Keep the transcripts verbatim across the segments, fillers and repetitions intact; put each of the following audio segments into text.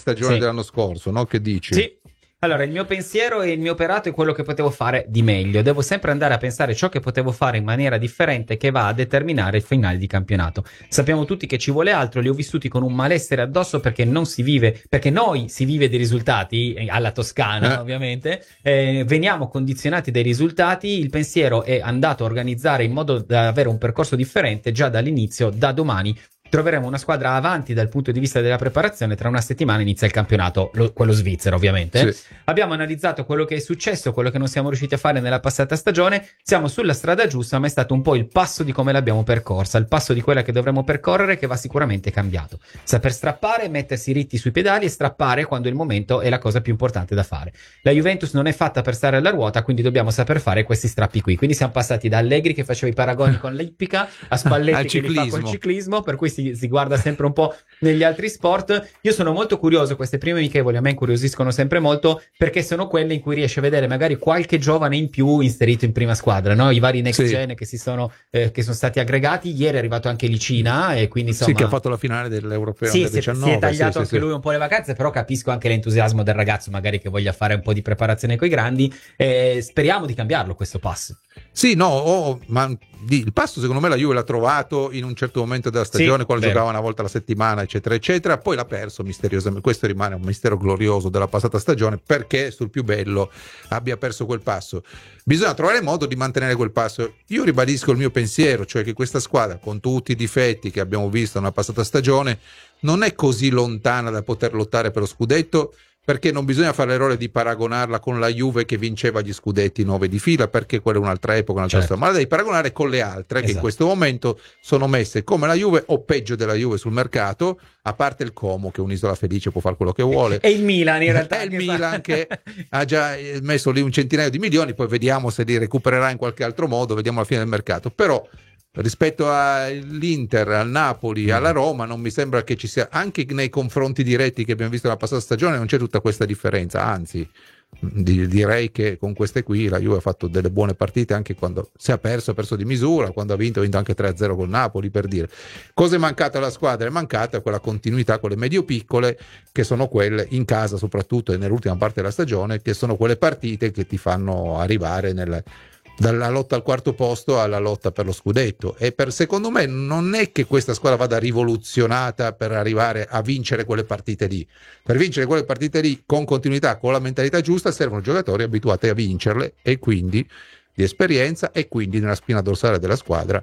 stagione sì. dell'anno scorso, no? Che dici? Sì. Allora, il mio pensiero e il mio operato è quello che potevo fare di meglio. Devo sempre andare a pensare ciò che potevo fare in maniera differente che va a determinare il finale di campionato. Sappiamo tutti che ci vuole altro, li ho vissuti con un malessere addosso perché non si vive, perché noi si vive dei risultati, alla Toscana eh. ovviamente, eh, veniamo condizionati dai risultati, il pensiero è andato a organizzare in modo da avere un percorso differente già dall'inizio, da domani. Troveremo una squadra avanti dal punto di vista della preparazione. Tra una settimana inizia il campionato, lo, quello svizzero ovviamente. Sì. Abbiamo analizzato quello che è successo, quello che non siamo riusciti a fare nella passata stagione. Siamo sulla strada giusta, ma è stato un po' il passo di come l'abbiamo percorsa, il passo di quella che dovremo percorrere, che va sicuramente cambiato. Saper strappare, mettersi ritti sui pedali e strappare quando il momento è la cosa più importante da fare. La Juventus non è fatta per stare alla ruota, quindi dobbiamo saper fare questi strappi qui. Quindi siamo passati da Allegri che faceva i paragoni con l'ippica a Spalletti che li fa col ciclismo, per cui si Si, guarda sempre un po' negli altri sport. Io sono molto curioso, queste prime amichevoli a me incuriosiscono sempre molto perché sono quelle in cui riesci a vedere magari qualche giovane in più inserito in prima squadra, no? I vari next sì. gen che si sono eh, che sono stati aggregati. Ieri è arrivato anche Licina e quindi insomma sì, che ha fatto la finale dell'Europeo sì, del diciannove. Si è tagliato sì, anche sì, lui un po' le vacanze, però capisco anche l'entusiasmo del ragazzo magari che voglia fare un po' di preparazione coi grandi. Eh, speriamo di cambiarlo questo passo. Sì, no, oh, ma il passo secondo me la Juve l'ha trovato in un certo momento della stagione, sì, quando vero. giocava una volta alla settimana, eccetera, eccetera, poi l'ha perso misteriosamente. Questo rimane un mistero glorioso della passata stagione, perché sul più bello abbia perso quel passo. Bisogna trovare modo di mantenere quel passo. Io ribadisco il mio pensiero, cioè che questa squadra, con tutti i difetti che abbiamo visto nella passata stagione, non è così lontana da poter lottare per lo scudetto, perché non bisogna fare l'errore di paragonarla con la Juve che vinceva gli scudetti nove di fila, perché quella è un'altra epoca, un'altra certo. storia, ma la devi paragonare con le altre, esatto. che in questo momento sono messe come la Juve o peggio della Juve sul mercato, a parte il Como che è un'isola felice, può fare quello che vuole, e il Milan in realtà è il Milan che ha già messo lì un centinaio di milioni, poi vediamo se li recupererà in qualche altro modo, vediamo alla fine del mercato. Però rispetto all'Inter, al Napoli, alla Roma, non mi sembra che ci sia, anche nei confronti diretti che abbiamo visto nella passata stagione, non c'è tutta questa differenza, anzi di, direi che con queste qui la Juve ha fatto delle buone partite, anche quando si è perso, ha perso di misura, quando ha vinto ha vinto anche tre a zero con Napoli, per dire. Cosa è mancato alla squadra? È mancata quella continuità con le medio-piccole, che sono quelle in casa soprattutto e nell'ultima parte della stagione, che sono quelle partite che ti fanno arrivare nel dalla lotta al quarto posto alla lotta per lo scudetto. E per secondo me non è che questa squadra vada rivoluzionata per arrivare a vincere quelle partite lì. Per vincere quelle partite lì con continuità, con la mentalità giusta, servono giocatori abituati a vincerle e quindi di esperienza, e quindi nella spina dorsale della squadra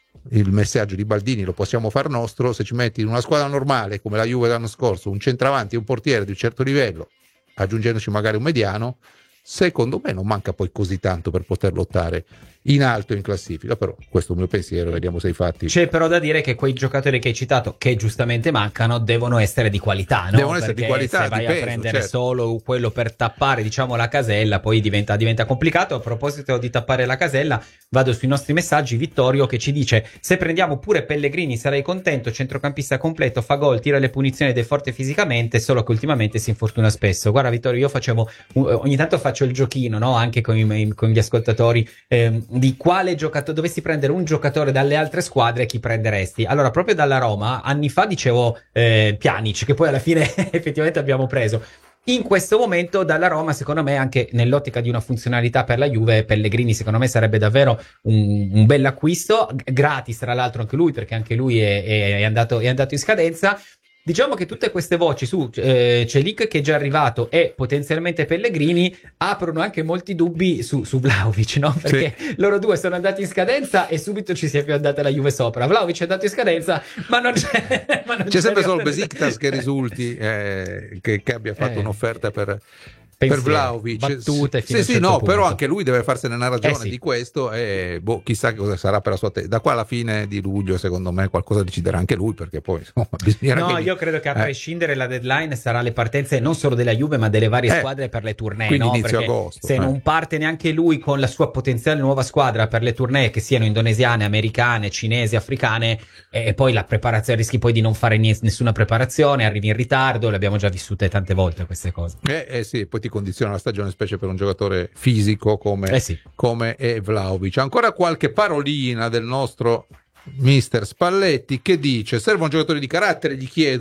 il messaggio di Baldini lo possiamo far nostro: se ci metti in una squadra normale come la Juve l'anno scorso un centravanti e un portiere di un certo livello, aggiungendoci magari un mediano, secondo me non manca poi così tanto per poter lottare in alto in classifica. Però questo è il mio pensiero, vediamo se i fatti. C'è però da dire che quei giocatori che hai citato, che giustamente mancano, devono essere di qualità, no? Devono essere Perché di qualità, se vai di a peso, prendere certo. solo quello per tappare, diciamo, la casella, poi diventa, diventa complicato. A proposito di tappare la casella, vado sui nostri messaggi. Vittorio che ci dice: se prendiamo pure Pellegrini sarei contento, centrocampista completo, fa gol, tira le punizioni ed è forte fisicamente, solo che ultimamente si infortuna spesso. Guarda Vittorio, io facevo ogni tanto faccio il giochino, no? Anche con, i, con gli ascoltatori, ehm, di quale giocatore dovessi prendere un giocatore dalle altre squadre, chi prenderesti? Allora, proprio dalla Roma anni fa dicevo eh, Pjanic, che poi alla fine effettivamente abbiamo preso. In questo momento dalla Roma, secondo me, anche nell'ottica di una funzionalità per la Juve, Pellegrini secondo me sarebbe davvero un, un bel acquisto, gratis tra l'altro anche lui, perché anche lui è, è, è, andato, è andato in scadenza. Diciamo che tutte queste voci su eh, Celik che è già arrivato e potenzialmente Pellegrini aprono anche molti dubbi su, su Vlahovic, no? Perché sì, loro due sono andati in scadenza e subito ci si è più andata la Juve sopra. Vlahovic è andato in scadenza, ma non c'è, ma non c'è c'è sempre solo Besiktas che risulti eh, che, che abbia fatto eh. un'offerta per Pensiero, per Vlahovic, battute fino sì, sì, certo no, punto. Però anche lui deve farsene una ragione eh sì. di questo e boh, chissà cosa sarà per la sua te- da qua alla fine di luglio, secondo me qualcosa deciderà anche lui, perché poi insomma bisognerà no, che... io credo che a eh. prescindere la deadline sarà le partenze non solo della Juve ma delle varie eh. squadre per le tournée, quindi no? inizio Perché agosto se eh. non parte neanche lui con la sua potenziale nuova squadra per le tournée, che siano indonesiane, americane, cinesi, africane, e poi la preparazione, rischi poi di non fare niente, nessuna preparazione, arrivi in ritardo, le abbiamo già vissute tante volte queste cose. Eh, eh sì, poi ti condiziona la stagione, specie per un giocatore fisico come, eh sì. come è Vlahovic. Ancora qualche parolina del nostro mister Spalletti, che dice: servono giocatori di carattere, gli chiedono,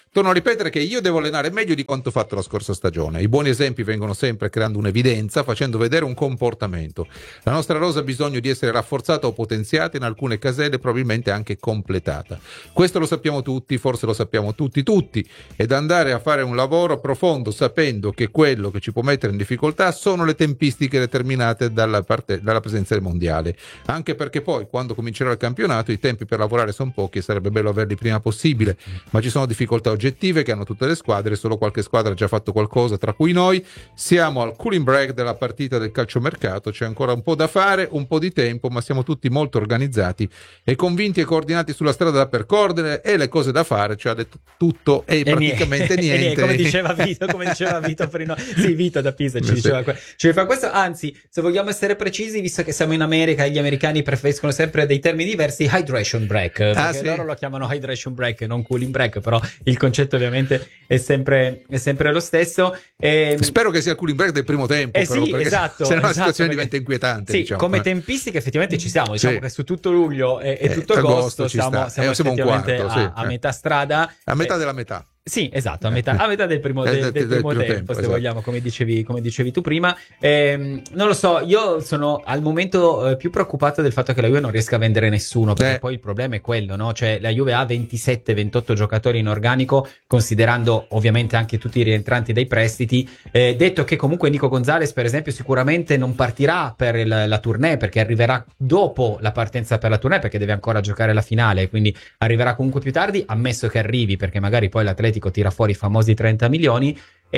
torno a ripetere che io devo allenare meglio di quanto fatto la scorsa stagione. I buoni esempi vengono sempre creando un'evidenza, facendo vedere un comportamento. La nostra rosa ha bisogno di essere rafforzata o potenziata, in alcune caselle probabilmente anche completata. Questo lo sappiamo tutti, forse lo sappiamo tutti tutti, ed andare a fare un lavoro profondo sapendo che quello che ci può mettere in difficoltà sono le tempistiche determinate dalla, parte, dalla presenza del mondiale. Anche perché poi, quando comincerà il campionato, i tempi per lavorare sono pochi e sarebbe bello averli prima possibile, ma ci sono difficoltà oggettive che hanno tutte le squadre, solo qualche squadra ha già fatto qualcosa, tra cui noi. Siamo al cooling break della partita del calciomercato, c'è ancora un po' da fare, un po' di tempo, ma siamo tutti molto organizzati e convinti e coordinati sulla strada da percorrere, e le cose da fare, cioè ha detto tutto e, e praticamente niente, niente. niente. Come diceva Vito, come diceva Vito prima, sì, Vito da Pisa ci diceva, sì. Ci fa questo, anzi, se vogliamo essere precisi, visto che siamo in America e gli americani preferiscono sempre dei termini diversi, hydration break, perché ah, sì. loro lo chiamano hydration break, non cooling break, però il concetto ovviamente è sempre, è sempre lo stesso. E... spero che sia il cooling break del primo tempo, eh però, sì, esatto, se no la esatto, situazione perché... diventa inquietante. Sì, diciamo. come tempistica effettivamente ci siamo, diciamo sì. che su tutto luglio e, e tutto eh, agosto, agosto siamo, siamo, eh, siamo effettivamente un quarto, a, sì. a metà strada. A metà eh, della metà. Sì, esatto, a metà, a metà del primo, del, del, del primo, primo tempo, tempo, se esatto. vogliamo, come dicevi, come dicevi tu prima. Ehm, non lo so, io sono al momento eh, più preoccupato del fatto che la Juve non riesca a vendere nessuno, perché eh. poi il problema è quello, no? Cioè la Juve ha ventisette ventotto giocatori in organico, considerando ovviamente anche tutti i rientranti dei prestiti. Eh, detto che comunque Nico Gonzalez, per esempio, sicuramente non partirà per il, la tournée, perché arriverà dopo la partenza per la tournée, perché deve ancora giocare la finale, quindi arriverà comunque più tardi, ammesso che arrivi, perché magari poi l'Atletico tira fuori i famosi trenta milioni.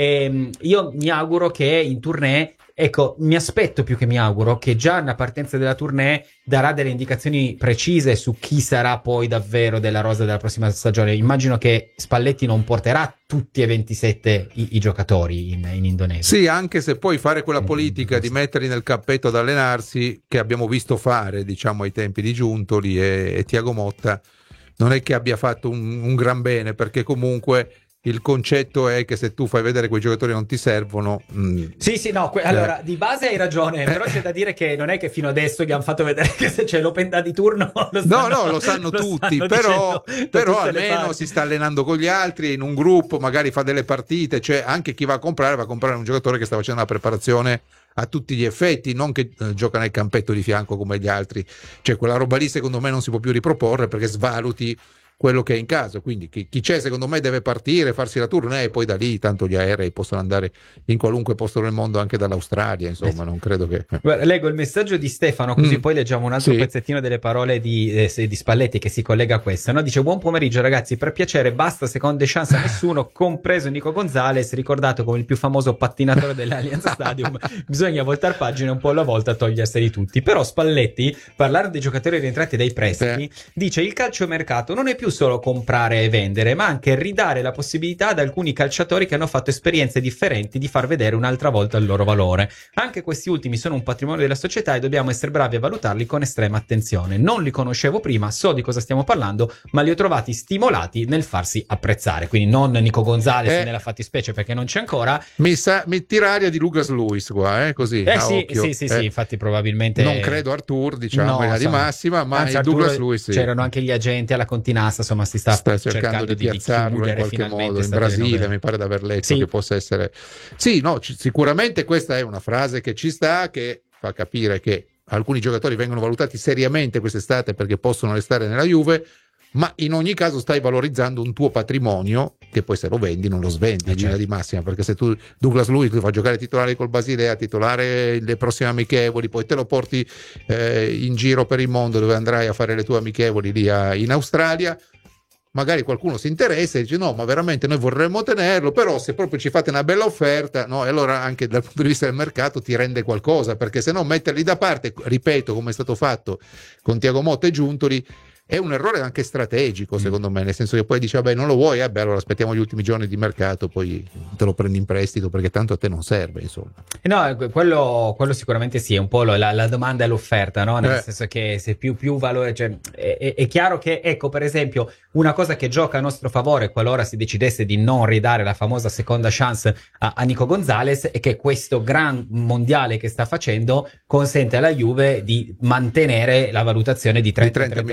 E io mi auguro che in tournée, ecco, mi aspetto più che mi auguro che già nella partenza della tournée darà delle indicazioni precise su chi sarà poi davvero della rosa della prossima stagione. Immagino che Spalletti non porterà tutti e ventisette i, i giocatori in, in Indonesia. Sì, anche se poi fare quella politica di metterli nel cappetto ad allenarsi, che abbiamo visto fare, diciamo, ai tempi di Giuntoli e, e Thiago Motta, non è che abbia fatto un, un gran bene, perché comunque il concetto è che se tu fai vedere quei giocatori non ti servono. Mh, sì, sì, no, que- allora eh. di base hai ragione, però c'è da dire che non è che fino adesso gli hanno fatto vedere che se c'è l'open da di turno lo sanno, no, no, lo sanno lo tutti, sanno però, però tutte almeno si sta allenando con gli altri in un gruppo, magari fa delle partite, cioè anche chi va a comprare va a comprare un giocatore che sta facendo una preparazione a tutti gli effetti, non che eh, gioca nel campetto di fianco come gli altri, cioè quella roba lì secondo me non si può più riproporre, perché svaluti quello che è in caso. Quindi chi, chi c'è secondo me deve partire, farsi la tournée, e poi da lì tanto gli aerei possono andare in qualunque posto nel mondo, anche dall'Australia, insomma, non credo che... Guarda, leggo il messaggio di Stefano, così mm. poi leggiamo un altro sì. pezzettino delle parole di, eh, di Spalletti che si collega a questa, no? Dice: buon pomeriggio ragazzi, per piacere basta seconde chance a nessuno, compreso Nico Gonzalez, ricordato come il più famoso pattinatore dell'Allianz Stadium. Bisogna voltar pagina un po' alla volta, toglierseli tutti. Però Spalletti, parlando dei giocatori rientrati dai prestiti, eh. dice: il calciomercato non è più solo comprare e vendere, ma anche ridare la possibilità ad alcuni calciatori che hanno fatto esperienze differenti di far vedere un'altra volta il loro valore. Anche questi ultimi sono un patrimonio della società e dobbiamo essere bravi a valutarli con estrema attenzione. Non li conoscevo prima, so di cosa stiamo parlando, ma li ho trovati stimolati nel farsi apprezzare. Quindi non Nico Gonzalez eh. nella fattispecie, perché non c'è ancora. Mi sa, metti l'aria di Lucas Luis qua, eh, così. Eh sì, sì, sì, eh. sì, infatti probabilmente. Non credo Artur, diciamo, no, di massima, ma anzi, Douglas Luis sì. C'erano anche gli agenti alla Continassa, insomma, si sta, sta cercando, cercando di piazzarlo di in qualche modo in Brasile, mi pare di aver letto sì. che possa essere sì, no, c- sicuramente questa è una frase che ci sta, che fa capire che alcuni giocatori vengono valutati seriamente quest'estate perché possono restare nella Juve, ma in ogni caso stai valorizzando un tuo patrimonio che poi se lo vendi non lo svendi in linea di massima, perché se tu Douglas Luiz ti fa giocare titolare col Basilea, titolare le prossime amichevoli, poi te lo porti eh, in giro per il mondo dove andrai a fare le tue amichevoli lì a, in Australia, magari qualcuno si interessa e dice no, ma veramente noi vorremmo tenerlo, però se proprio ci fate una bella offerta, no, e allora anche dal punto di vista del mercato ti rende qualcosa, perché se no metterli da parte, ripeto, come è stato fatto con Thiago Motta e Giuntoli, è un errore anche strategico secondo me, nel senso che poi dici vabbè non lo vuoi, eh, beh, allora aspettiamo gli ultimi giorni di mercato, poi te lo prendi in prestito perché tanto a te non serve, insomma. No, quello, quello sicuramente sì, è un po' la, la domanda e l'offerta, no? Nel eh. senso che se più, più valore, cioè, è, è chiaro che, ecco, per esempio, una cosa che gioca a nostro favore qualora si decidesse di non ridare la famosa seconda chance a, a Nico Gonzalez è che questo gran mondiale che sta facendo consente alla Juve di mantenere la valutazione di trenta trentadue milioni,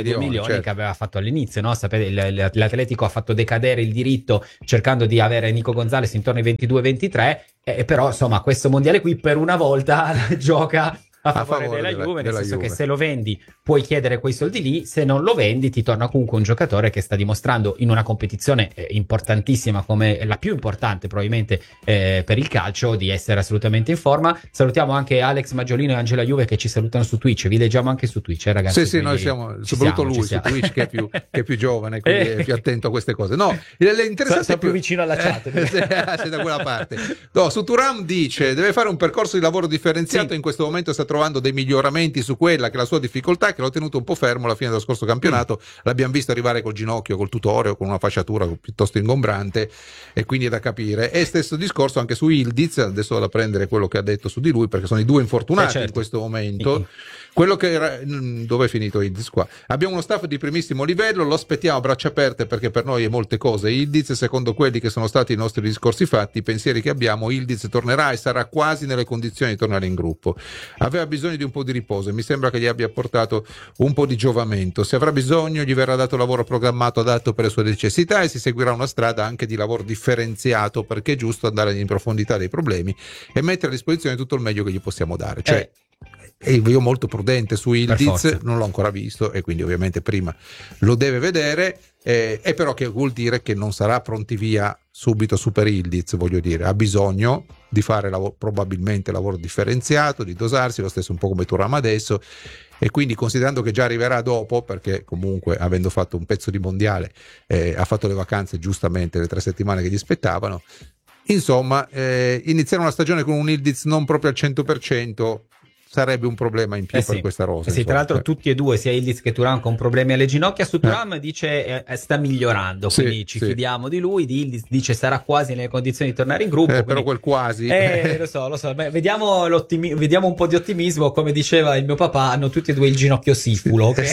certo. che aveva fatto all'inizio, no? Sapete, l'Atletico ha fatto decadere il diritto cercando di avere Nico Gonzalez intorno ai ventidue ventitré, eh, però insomma questo mondiale qui per una volta gioca a favore, a favore della, della Juve, nel della senso Juve. Che se lo vendi puoi chiedere quei soldi lì, se non lo vendi ti torna comunque un giocatore che sta dimostrando in una competizione eh, importantissima, come la più importante probabilmente eh, per il calcio, di essere assolutamente in forma. Salutiamo anche Alex Maggiolino e Angela Juve che ci salutano su Twitch, vi leggiamo anche su Twitch, eh, ragazzi. Sì, sì, noi siamo, soprattutto lui su Twitch che è più, che è più giovane, quindi è più attento a queste cose. No, l'interessante sei più vicino alla chat. Eh, sei da quella parte. No, su Turam dice, deve fare un percorso di lavoro differenziato, sì. In questo momento sta trovando dei miglioramenti su quella che è la sua difficoltà, che l'ho tenuto un po' fermo alla fine dello scorso campionato. Mm. L'abbiamo visto arrivare col ginocchio, col tutoreo, con una fasciatura piuttosto ingombrante, e quindi è da capire. E stesso discorso anche su Ildiz, adesso vado a prendere quello che ha detto su di lui, perché sono i due infortunati, eh, certo. In questo momento. Mm. Quello che era, dove è finito Ildiz qua? Abbiamo uno staff di primissimo livello, lo aspettiamo a braccia aperte perché per noi è molte cose. Ildiz, secondo quelli che sono stati i nostri discorsi fatti, i pensieri che abbiamo, Ildiz tornerà e sarà quasi nelle condizioni di tornare in gruppo. Aveva bisogno di un po' di riposo e mi sembra che gli abbia portato un po' di giovamento. Se avrà bisogno gli verrà dato lavoro programmato adatto per le sue necessità e si seguirà una strada anche di lavoro differenziato, perché è giusto andare in profondità dei problemi e mettere a disposizione tutto il meglio che gli possiamo dare. Cioè, eh. E io molto prudente su Ildiz, non l'ho ancora visto e quindi ovviamente prima lo deve vedere, eh, e però che vuol dire che non sarà pronti via subito super Ildiz, voglio dire, ha bisogno di fare lavoro, probabilmente lavoro differenziato, di dosarsi, lo stesso un po' come Thuram adesso, e quindi considerando che già arriverà dopo, perché comunque avendo fatto un pezzo di mondiale eh, ha fatto le vacanze giustamente, le tre settimane che gli spettavano, insomma eh, iniziare una stagione con un Ildiz non proprio al cento per cento sarebbe un problema in più eh per sì. questa rosa. Eh sì, tra l'altro tutti e due, sia Ildiz che Thuram, con problemi alle ginocchia. Su Thuram eh. dice eh, sta migliorando, quindi sì, ci sì. fidiamo di lui. Di Ildiz dice sarà quasi nelle condizioni di tornare in gruppo. Eh, quindi... Però quel quasi. Eh, lo so, lo so. Beh, vediamo, vediamo un po' di ottimismo. Come diceva il mio papà, hanno tutti e due il ginocchio siculo. Che...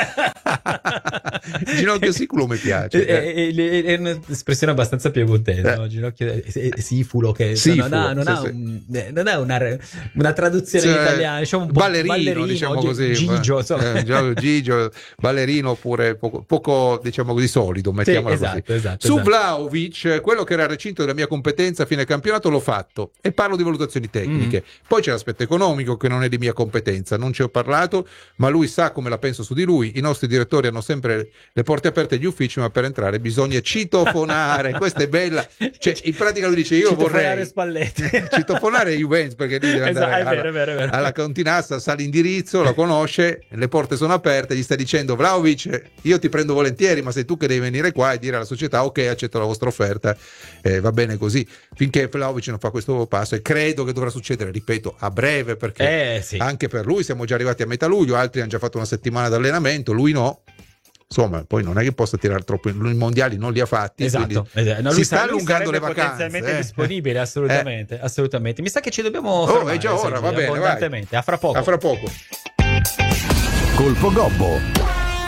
il ginocchio siculo mi piace. È, è, è, è un'espressione abbastanza piemontese, eh. no? Ginocchio è, è sifulo, che sifulo, non ha, non sì, ha, sì. Un, non ha una, una traduzione cioè, in italiano. Diciamo un po' ballerino, ballerino, diciamo così, Gigio, eh, Gigio, ballerino, oppure poco, poco diciamo così solido, mettiamola sì, esatto, così. Esatto, Su esatto. Vlahovic, quello che era il recinto della mia competenza a fine campionato l'ho fatto, e parlo di valutazioni tecniche. Mm. Poi c'è l'aspetto economico che non è di mia competenza, non ci ho parlato, ma lui sa come la penso su di lui. I nostri direttori hanno sempre le porte aperte agli uffici, ma per entrare bisogna citofonare. Questa è bella, cioè, in pratica lui dice io vorrei Spalletti. citofonare Juventus, perché lui deve andare esatto, è vero, alla, è vero, è vero. alla cantinassa, sa l'indirizzo, la conosce, le porte sono aperte, gli sta dicendo Vlahovic, io ti prendo volentieri, ma sei tu che devi venire qua e dire alla società ok, accetto la vostra offerta, eh, va bene così, finché Vlahovic non fa questo passo, e credo che dovrà succedere, ripeto, a breve, perché eh, sì. anche per lui siamo già arrivati a metà luglio, altri hanno già fatto una settimana di allenamento, lui no. Insomma, poi non è che possa tirare troppo, i mondiali non li ha fatti, esatto, esatto. No, si lui sta lui allungando le vacanze, potenzialmente eh. disponibile, assolutamente, eh. assolutamente. Mi sa che ci dobbiamo fermare, oh, è già ora, va bene, abbondantemente. Vai. A fra poco. A fra poco. Colpo Gobbo.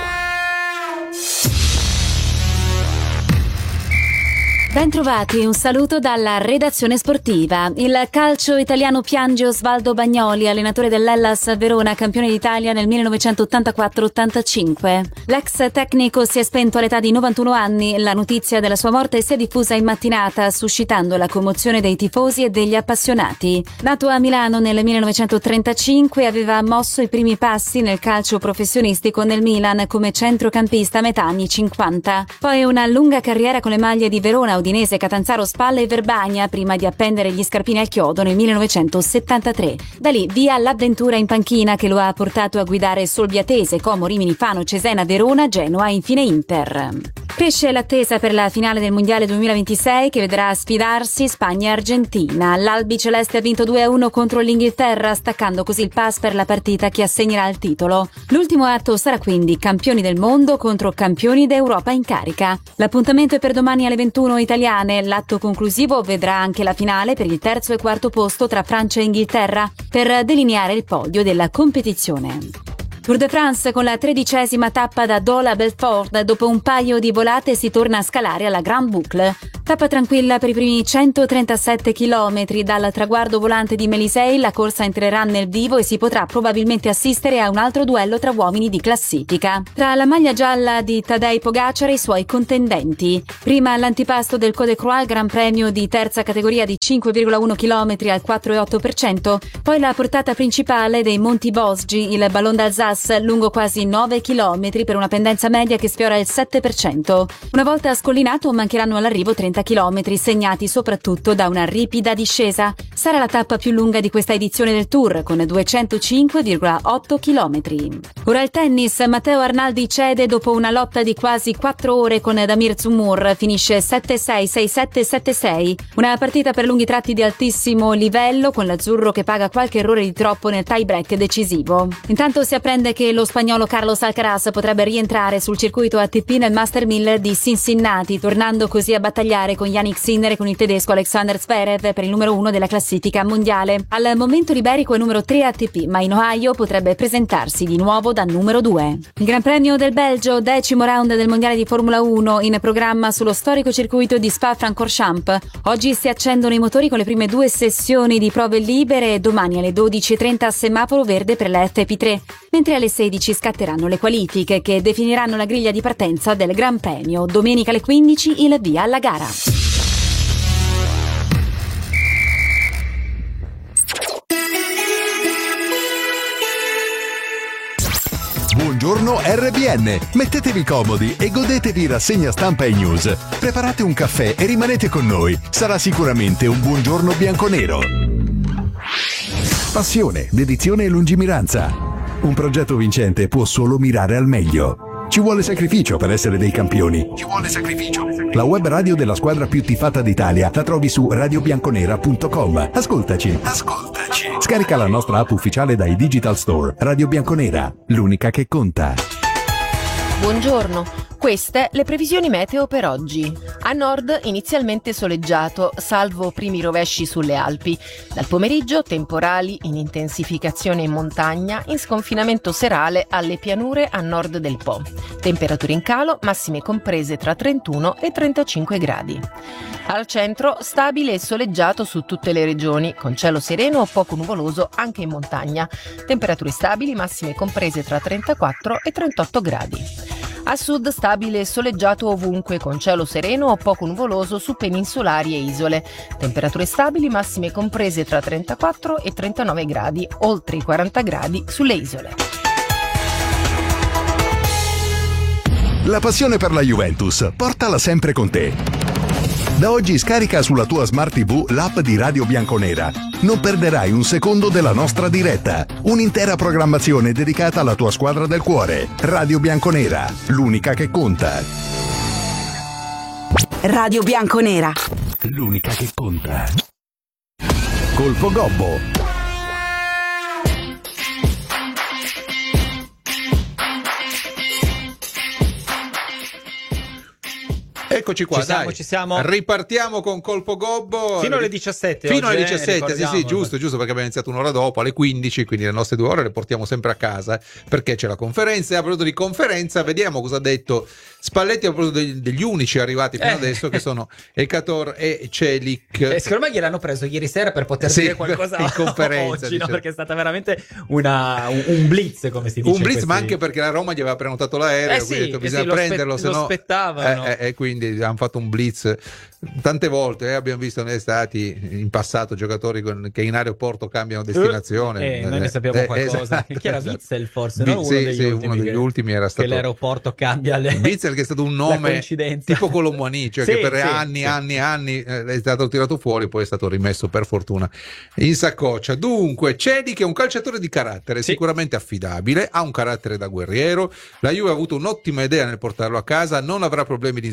Bentrovati, un saluto dalla redazione sportiva. Il calcio italiano piange Osvaldo Bagnoli, allenatore dell'Hellas Verona, campione d'Italia nel millenovecentottantaquattro ottantacinque. L'ex tecnico si è spento all'età di novantuno anni. La notizia della sua morte si è diffusa in mattinata, suscitando la commozione dei tifosi e degli appassionati. Nato a Milano nel millenovecentotrentacinque, aveva mosso i primi passi nel calcio professionistico nel Milan come centrocampista a metà anni cinquanta. Poi una lunga carriera con le maglie di Verona, Udinese, Catanzaro, Spalla e Verbania, prima di appendere gli scarpini al chiodo nel millenovecentosettantatré. Da lì via l'avventura in panchina che lo ha portato a guidare Solviatese, Como, Rimini, Fano, Cesena, Verona, Genoa e infine Inter. Cresce l'attesa per la finale del Mondiale duemilaventisei che vedrà sfidarsi Spagna e Argentina. L'Albi Celeste ha vinto due a uno contro l'Inghilterra, staccando così il pass per la partita che assegnerà il titolo. L'ultimo atto sarà quindi campioni del mondo contro campioni d'Europa in carica. L'appuntamento è per domani alle ventuno italiane. L'atto conclusivo vedrà anche la finale per il terzo e quarto posto tra Francia e Inghilterra per delineare il podio della competizione. Tour de France con la tredicesima tappa da Dole a Belfort. Dopo un paio di volate si torna a scalare alla Grande Boucle. Tappa tranquilla per i primi centotrentasette chilometri. Dal traguardo volante di Mélisey la corsa entrerà nel vivo e si potrà probabilmente assistere a un altro duello tra uomini di classifica. Tra la maglia gialla di Tadej Pogacar e i suoi contendenti. Prima l'antipasto del Col de Croix, Gran Premio di terza categoria di cinque virgola uno chilometri al quattro virgola otto per cento. Poi la portata principale dei Monti Vosgi, il Ballon d'Alsace, lungo quasi nove chilometri per una pendenza media che sfiora il sette per cento. Una volta scollinato mancheranno all'arrivo trenta chilometri, segnati soprattutto da una ripida discesa. Sarà la tappa più lunga di questa edizione del Tour, con duecentocinque virgola otto chilometri. Ora il tennis. Matteo Arnaldi cede dopo una lotta di quasi quattro ore con Damir Zumur. Finisce sette sei, sei sette, sette sei. Una partita per lunghi tratti di altissimo livello, con l'azzurro che paga qualche errore di troppo nel tie break decisivo. Intanto si apprende che lo spagnolo Carlos Alcaraz potrebbe rientrare sul circuito A T P nel Master mille di Cincinnati, tornando così a battagliare con Yannick Sinner e con il tedesco Alexander Zverev per il numero uno della classifica mondiale. Al momento l'iberico è numero tre A T P, ma in Ohio potrebbe presentarsi di nuovo da numero due. Il Gran Premio del Belgio, decimo round del mondiale di Formula uno, in programma sullo storico circuito di Spa-Francorchamps. Oggi si accendono i motori con le prime due sessioni di prove libere e domani alle dodici e trenta semaforo verde per la F P tre, mentre alle sedici scatteranno le qualifiche che definiranno la griglia di partenza del Gran Premio. Domenica alle quindici il via alla gara. Buongiorno R B N, mettetevi comodi e godetevi rassegna stampa e news. Preparate un caffè e rimanete con noi, sarà sicuramente un buongiorno bianconero. Passione, dedizione e lungimiranza. Un progetto vincente può solo mirare al meglio. Ci vuole sacrificio per essere dei campioni. Ci vuole sacrificio. La web radio della squadra più tifata d'Italia la trovi su radio bianconera punto com. Ascoltaci. Ascoltaci. Scarica la nostra app ufficiale dai Digital Store. Radio Bianconera, l'unica che conta. Buongiorno, queste le previsioni meteo per oggi. A nord inizialmente soleggiato, salvo primi rovesci sulle Alpi. Dal pomeriggio temporali in intensificazione in montagna, in sconfinamento serale alle pianure a nord del Po. Temperature in calo, massime comprese tra trentuno e trentacinque gradi. Al centro stabile e soleggiato su tutte le regioni, con cielo sereno o poco nuvoloso anche in montagna. Temperature stabili, massime comprese tra trentaquattro e trentotto gradi. A sud stabile e soleggiato ovunque, con cielo sereno o poco nuvoloso su peninsulari e isole. Temperature stabili, massime comprese tra trentaquattro e trentanove gradi, oltre i quaranta gradi sulle isole. La passione per la Juventus, portala sempre con te. Da oggi scarica sulla tua Smart tivù l'app di Radio Bianconera. Non perderai un secondo della nostra diretta. Un'intera programmazione dedicata alla tua squadra del cuore. Radio Bianconera, l'unica che conta. Radio Bianconera, l'unica che conta. Colpo Gobbo. Eccoci qua, ci siamo, dai. Ci siamo. Ripartiamo con Colpo Gobbo. Fino alle diciassette. Fino oggi, alle diciassette, eh, sì, sì, giusto, giusto, perché abbiamo iniziato un'ora dopo, alle quindici, quindi le nostre due ore le portiamo sempre a casa, perché c'è la conferenza. E a proposito di conferenza, vediamo cosa ha detto Spalletti a proposito degli, degli unici arrivati fino eh. adesso, che sono Ekator e Celik. Eh, secondo me gliel'hanno preso ieri sera per poter sì, dire qualcosa in conferenza, oggi, no? dice. Perché è stata veramente una, un, un blitz, come si dice. Un blitz, questi... ma anche perché la Roma gli aveva prenotato l'aereo, eh sì, quindi ha detto, bisogna sì, lo prenderlo, spe- se lo no... aspettavano. E eh, eh, quindi hanno fatto un blitz tante volte, eh, abbiamo visto negli stati in passato giocatori con, che in aeroporto cambiano destinazione. Eh, noi ne sappiamo eh, qualcosa. Esatto, Chi era esatto. Witzel forse? Vi- No? sì, Uno degli, sì, ultimi, uno degli che, ultimi era stato che l'aeroporto cambia le... Witzel, che è stato un nome tipo Colomboani, cioè sì, che per sì, anni, sì. anni, anni eh, è stato tirato fuori, poi è stato rimesso per fortuna in saccoccia. Dunque, Cedi, che è un calciatore di carattere, sì. sicuramente affidabile, ha un carattere da guerriero. La Juve ha avuto un'ottima idea nel portarlo a casa, non avrà problemi di inserimento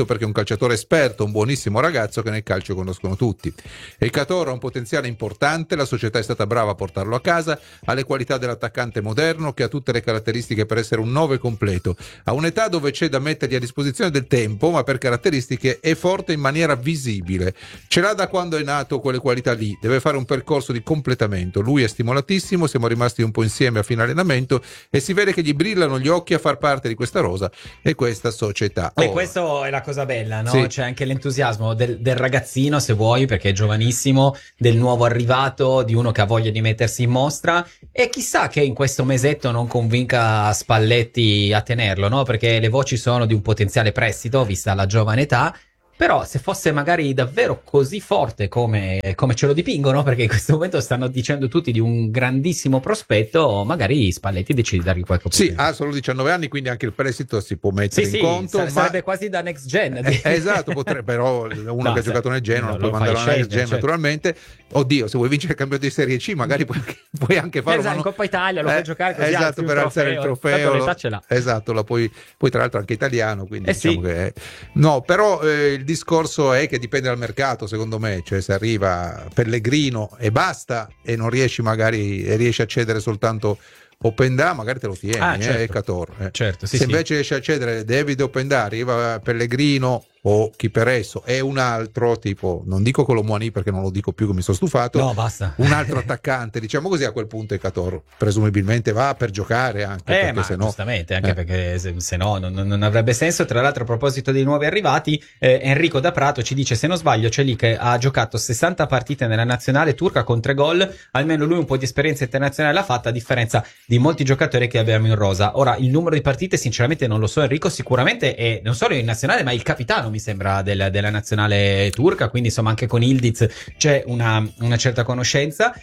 convinto perché è un calciatore esperto, un buonissimo ragazzo che nel calcio conoscono tutti. Ekator ha un potenziale importante, la società è stata brava a portarlo a casa, ha le qualità dell'attaccante moderno che ha tutte le caratteristiche per essere un nove completo. A un'età dove c'è da mettergli a disposizione del tempo, ma per caratteristiche è forte in maniera visibile. Ce l'ha da quando è nato quelle qualità lì, deve fare un percorso di completamento. Lui è stimolatissimo, siamo rimasti un po' insieme a fine allenamento e si vede che gli brillano gli occhi a far parte di questa rosa e questa società. E oh. questo è la cosa bella, no? Sì. C'è anche l'entusiasmo del, del ragazzino, se vuoi, perché è giovanissimo, del nuovo arrivato, di uno che ha voglia di mettersi in mostra, e chissà che in questo mesetto non convinca Spalletti a tenerlo, no? Perché le voci sono di un potenziale prestito, vista la giovane età. Però se fosse magari davvero così forte come, come ce lo dipingono, perché in questo momento stanno dicendo tutti di un grandissimo prospetto, magari Spalletti decide di dargli qualche Sì, opportunità. ha solo diciannove anni, quindi anche il prestito si può mettere Sì, in sì, conto. sa- ma... sarebbe quasi da next gen. Eh, esatto, potrebbe, però uno No, che ha se- giocato nel Genoa non lo puoi fai mandarlo nel scendere, Genoa, certo. naturalmente. Oddio, se vuoi vincere il campionato di Serie C, magari puoi anche, puoi anche farlo. Esatto, ma in no- Coppa Italia lo Eh, puoi giocare così, esatto, alzi un per alzare il trofeo, trofeo. tanto lo- l'età ce l'ha. Esatto, la puoi, poi tra l'altro anche italiano, quindi Eh diciamo sì. che è- no, però eh, il discorso è che dipende dal mercato, secondo me, cioè se arriva Pellegrino e basta e non riesci magari e riesci a cedere soltanto Openda, magari te lo tieni, Ah, eh, certo. Ekator, eh. Certo, sì, Se sì. invece riesci a cedere David Openda, arriva Pellegrino o chi per esso e un altro tipo, non dico Colomboani perché non lo dico più che mi sono stufato, No, basta. un altro attaccante, diciamo così, a quel punto Ekator presumibilmente va per giocare anche, Eh, perché ma se no giustamente, anche eh. perché se, se no non, non avrebbe senso. Tra l'altro, a proposito dei nuovi arrivati, eh, Enrico da Prato ci dice: se non sbaglio, c'è lì che ha giocato sessanta partite nella nazionale turca con tre gol. Almeno lui un po' di esperienza internazionale l'ha fatta, a differenza di molti giocatori che abbiamo in rosa. Ora, il numero di partite, sinceramente, non lo so. Enrico sicuramente è non solo in nazionale, ma il capitano, mi sembra, del, della nazionale turca. Quindi, insomma, anche con Ildiz c'è una, una certa conoscenza.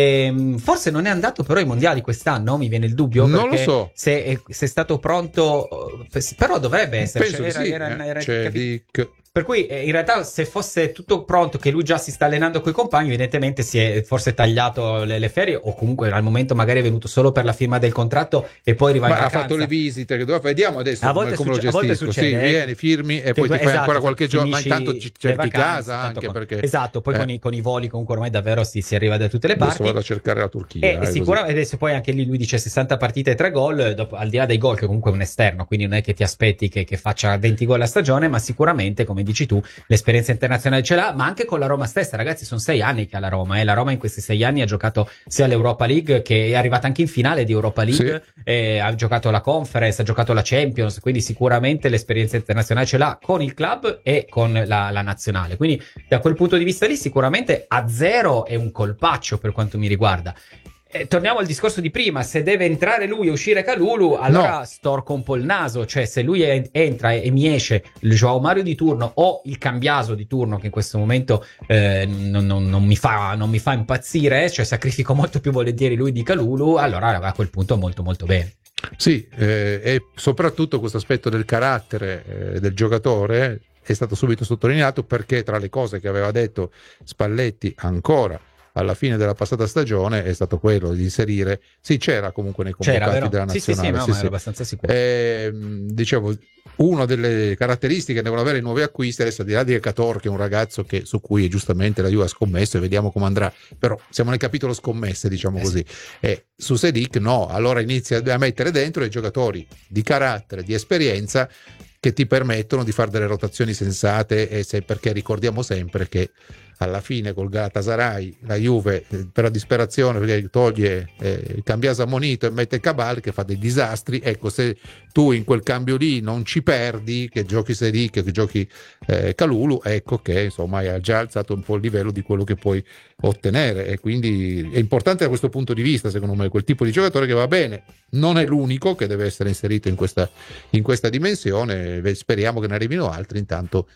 E, forse non è andato però ai mondiali quest'anno, mi viene il dubbio. Non lo perché so. Se è, se è stato pronto, però dovrebbe essere. penso cioè, di era- sì, era- eh. era- C'è capi- Dick. Per cui eh, in realtà se fosse tutto pronto, che lui già si sta allenando coi compagni, evidentemente si è forse tagliato le, le ferie, o comunque al momento magari è venuto solo per la firma del contratto e poi arriva in Ma ha vacanza. fatto le visite che doveva fare. Vediamo adesso A come, volte come lo succe- a volte gestisco. Sì, succede, eh, vieni, firmi e che- poi ti fai esatto, ancora qualche giorno, ma finisci intanto ci le cerchi vacanze, casa tanto anche con- perché esatto, poi eh, con, i, con i voli comunque ormai davvero si, si arriva da tutte le adesso parti. vado a cercare la Turchia. E eh, così. sicuramente adesso poi anche lì lui dice sessanta partite e tre gol, dopo, al di là dei gol, che comunque è un esterno, quindi non è che ti aspetti che, che faccia venti gol a stagione, ma sicuramente, come dici tu, l'esperienza internazionale ce l'ha, ma anche con la Roma stessa. Ragazzi, sono sei anni che ha la Roma, e eh. la Roma in questi sei anni ha giocato sia l'Europa League, che è arrivata anche in finale di Europa League, Sì. e ha giocato la Conference, ha giocato la Champions, quindi sicuramente l'esperienza internazionale ce l'ha con il club e con la, la nazionale. Quindi da quel punto di vista lì sicuramente a zero è un colpaccio per quanto mi riguarda. Eh, torniamo al discorso di prima: se deve entrare lui e uscire Kalulu, allora No. storco un po' il naso. Cioè, se lui en- entra e, e mi esce il Joao Mario di turno o il Cambiaso di turno, che in questo momento eh, non, non- non mi fa, non mi fa impazzire, cioè sacrifico molto più volentieri lui di Kalulu, allora a quel punto molto molto bene. Sì, eh, e soprattutto questo aspetto del carattere eh, del giocatore è stato subito sottolineato, perché tra le cose che aveva detto Spalletti ancora alla fine della passata stagione è stato quello di inserire, sì, c'era comunque nei C'era, convocati vero? della Sì, sì, sì, nazionale, no, sì, ma sì. ero abbastanza sicuro. Eh, dicevo, una delle caratteristiche che devono avere i nuovi acquisti, adesso al di là di Ekator, che è un ragazzo che, su cui giustamente la Juve ha scommesso, e vediamo come andrà, però siamo nel capitolo scommesse, diciamo Eh così. E su Sedic no, allora inizia a mettere dentro i giocatori di carattere, di esperienza, che ti permettono di fare delle rotazioni sensate, e se, perché ricordiamo sempre che alla fine col Galatasaray la Juve eh, per la disperazione, perché toglie eh, Cambiaso ammonito e mette Cabal che fa dei disastri. Ecco, se tu in quel cambio lì non ci perdi, che giochi Sedic, che giochi eh, Kalulu, ecco che insomma hai già alzato un po' il livello di quello che puoi ottenere, e quindi è importante da questo punto di vista, secondo me, quel tipo di giocatore che va bene. Non è l'unico che deve essere inserito in questa, in questa dimensione, speriamo che ne arrivino altri. Intanto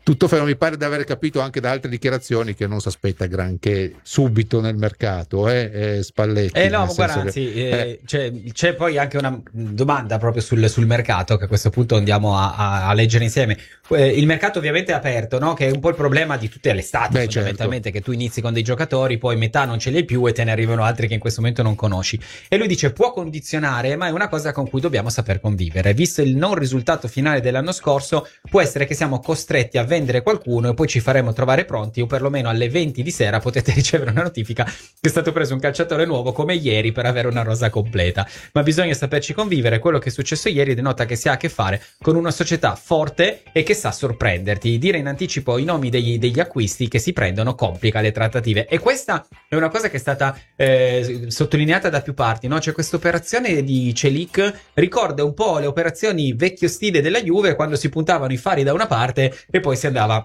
Tutto fermo, mi pare di aver capito anche da altre dichiarazioni che non si aspetta granché subito nel mercato, eh, eh Spalletti. Eh no, guarda, che, anzi, eh, eh, c'è, c'è poi anche una domanda proprio sul, sul mercato che a questo punto andiamo a, a, a leggere insieme. Eh, il mercato ovviamente è aperto, no? Che è un po' il problema di tutte le estati, Beh, fondamentalmente, certo. che tu inizi con dei giocatori, poi metà non ce li hai più e te ne arrivano altri che in questo momento non conosci. E lui dice può condizionare, ma è una cosa con cui dobbiamo saper convivere. Visto il non risultato finale dell'anno scorso, può essere che siamo costretti a vendere qualcuno e poi ci faremo trovare pronti, o perlomeno alle venti di sera potete ricevere una notifica che è stato preso un calciatore nuovo come ieri per avere una rosa completa. Ma bisogna saperci convivere. Quello che è successo ieri denota che si ha a che fare con una società forte e che sa sorprenderti. Dire in anticipo i nomi degli, degli acquisti che si prendono complica le trattative, e questa è una cosa che è stata eh, sottolineata da più parti, no? Cioè questa operazione di Celik ricorda un po' le operazioni vecchio stile della Juve, quando si puntavano i fari da una parte e poi si andava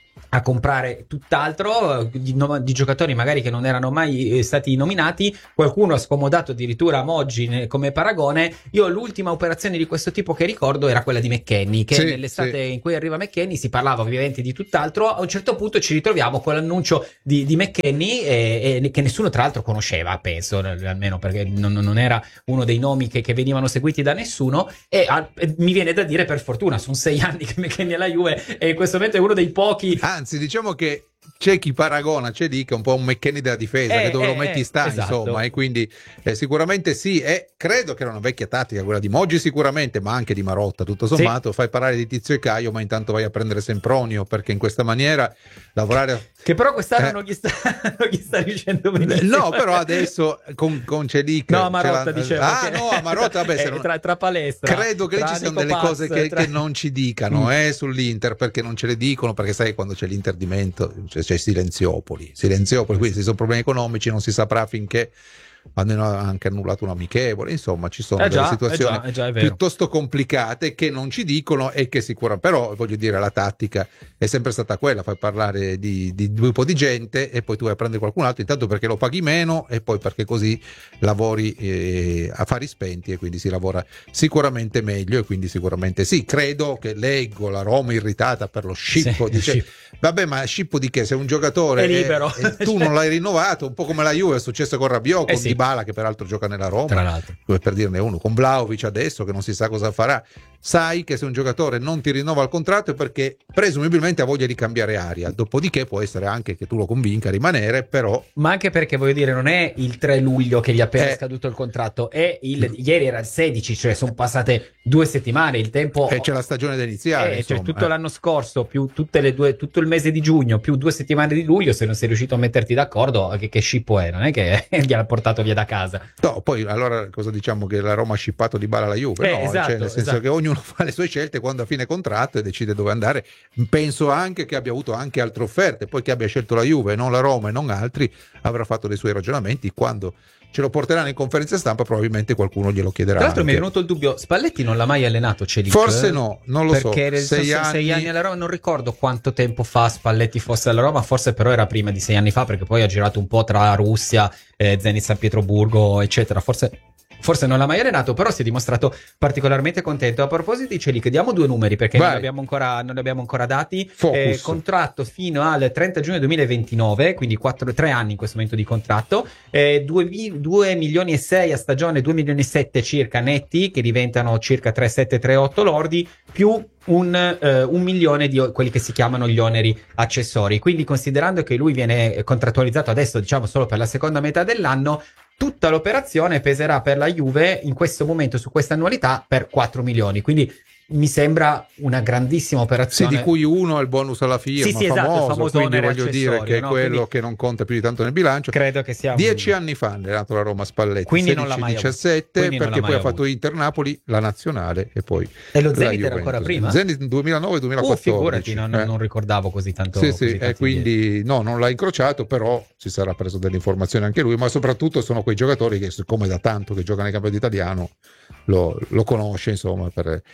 a comprare tutt'altro di, di giocatori magari che non erano mai stati nominati. Qualcuno ha scomodato addirittura Moggi come paragone. Io l'ultima operazione di questo tipo che ricordo era quella di McKennie, che sì, nell'estate sì. in cui arriva McKennie si parlava ovviamente di tutt'altro. A un certo punto ci ritroviamo con l'annuncio di, di McKennie e, e che nessuno tra l'altro conosceva, penso, almeno perché non, non era uno dei nomi che, che venivano seguiti da nessuno, e, a, e mi viene da dire per fortuna sono sei anni che McKennie è alla Juve e in questo momento è uno dei pochi. Anzi, diciamo che c'è chi paragona, c'è lì che è un po' un McKennie della difesa, eh, che dove eh, lo metti eh, sta, esatto. insomma, e quindi eh, sicuramente sì, e credo che era una vecchia tattica quella di Moggi sicuramente, ma anche di Marotta, tutto sommato, sì. Fai parlare di Tizio e Caio, ma intanto vai a prendere Sempronio, perché in questa maniera lavorare... Che però quest'anno eh. non, gli sta, non gli sta riuscendo benissimo. No, però adesso con, con Celik... No, Marotta dicevo. Ah, no, a Marotta, vabbè, non... tra, tra palestra. Credo che lì ci siano delle Pass, cose che, tra... che non ci dicano, mm. eh, sull'Inter, perché non ce le dicono, perché sai quando c'è l'Inter di Mento, cioè, c'è Silenziopoli, Silenziopoli, quindi se sono problemi economici non si saprà finché hanno anche annullato un amichevole, insomma ci sono eh delle già, situazioni è già, è già, è piuttosto complicate che non ci dicono e che sicuramente, però voglio dire, la tattica è sempre stata quella, fai parlare di, di due po' di gente e poi tu vai a prendere qualcun altro, intanto perché lo paghi meno e poi perché così lavori eh, a fari spenti e quindi si lavora sicuramente meglio, e quindi sicuramente sì, credo che leggo la Roma irritata per lo scippo, sì, dice scippo. Vabbè, ma scippo di che? Se un giocatore è libero e, e tu non l'hai rinnovato, un po' come la Juve è successo con Rabiot, con eh sì. Dybala che peraltro gioca nella Roma, tra l'altro, per dirne uno, con Vlahovic adesso che non si sa cosa farà. Sai che se un giocatore non ti rinnova il contratto è perché presumibilmente ha voglia di cambiare aria, dopodiché può essere anche che tu lo convinca a rimanere, però ma anche perché voglio dire non è il tre luglio che gli è appena eh, scaduto il contratto, è il ieri era il sedici, cioè sono passate due settimane, il tempo e c'è la stagione da iniziare, eh, insomma, cioè tutto eh. l'anno scorso più tutte le due, tutto il mese di giugno più due settimane di luglio, se non sei riuscito a metterti d'accordo, che, che scippo è, non è che gli ha portato via da casa. No, poi allora cosa diciamo, che la Roma ha scippato Dybala alla Juve? Eh, no, esatto, cioè, nel senso esatto. che ognuno fa le sue scelte quando a fine contratto e decide dove andare. Penso anche che abbia avuto anche altre offerte, poi che abbia scelto la Juve, non la Roma e non altri, avrà fatto dei suoi ragionamenti. Quando ce lo porteranno in conferenza stampa probabilmente qualcuno glielo chiederà. Tra l'altro anche. mi è venuto il dubbio, Spalletti non l'ha mai allenato Celik? Forse no, non lo perché so, sei, sei, anni... sei anni alla Roma, non ricordo quanto tempo fa Spalletti fosse alla Roma, forse però era prima di sei anni fa, perché poi ha girato un po' tra Russia, eh, Zenit San Pietroburgo eccetera, forse Forse non l'ha mai allenato, però si è dimostrato particolarmente contento. A proposito di Celik, diamo due numeri perché non li abbiamo ancora, non li abbiamo ancora dati. Eh, contratto fino al trenta giugno duemilaventinove, quindi tre anni in questo momento di contratto. Eh, due milioni e sei a stagione, due milioni e sette circa netti, che diventano circa tre virgola sette tre otto lordi, più un, eh, un milione di quelli che si chiamano gli oneri accessori. Quindi, considerando che lui viene contrattualizzato adesso, diciamo, solo per la seconda metà dell'anno, tutta l'operazione peserà per la Juve in questo momento, su questa annualità, per quattro milioni. Quindi mi sembra una grandissima operazione. Sì, di cui uno è il bonus alla firma, sì, sì, esatto, famoso, il famoso quindi onere voglio dire che è no? quello quindi che non conta più di tanto nel bilancio. Credo che sia un... Dieci anni fa è nato la Roma Spalletti, quindi non l'ha mai diciassette, quindi perché non poi ha avuto. fatto Inter-Napoli, la nazionale e poi e lo la Zenit Juventus. era ancora prima? Zenit duemilanove duemilaquattordici. Uh, figurati, non, eh. non ricordavo così tanto. Sì, così sì, e quindi no, non l'ha incrociato, però si sarà preso delle informazioni anche lui, ma soprattutto sono quei giocatori che, siccome da tanto che giocano nel campionato italiano, lo, lo conosce, insomma. Per... Ecco, pensa che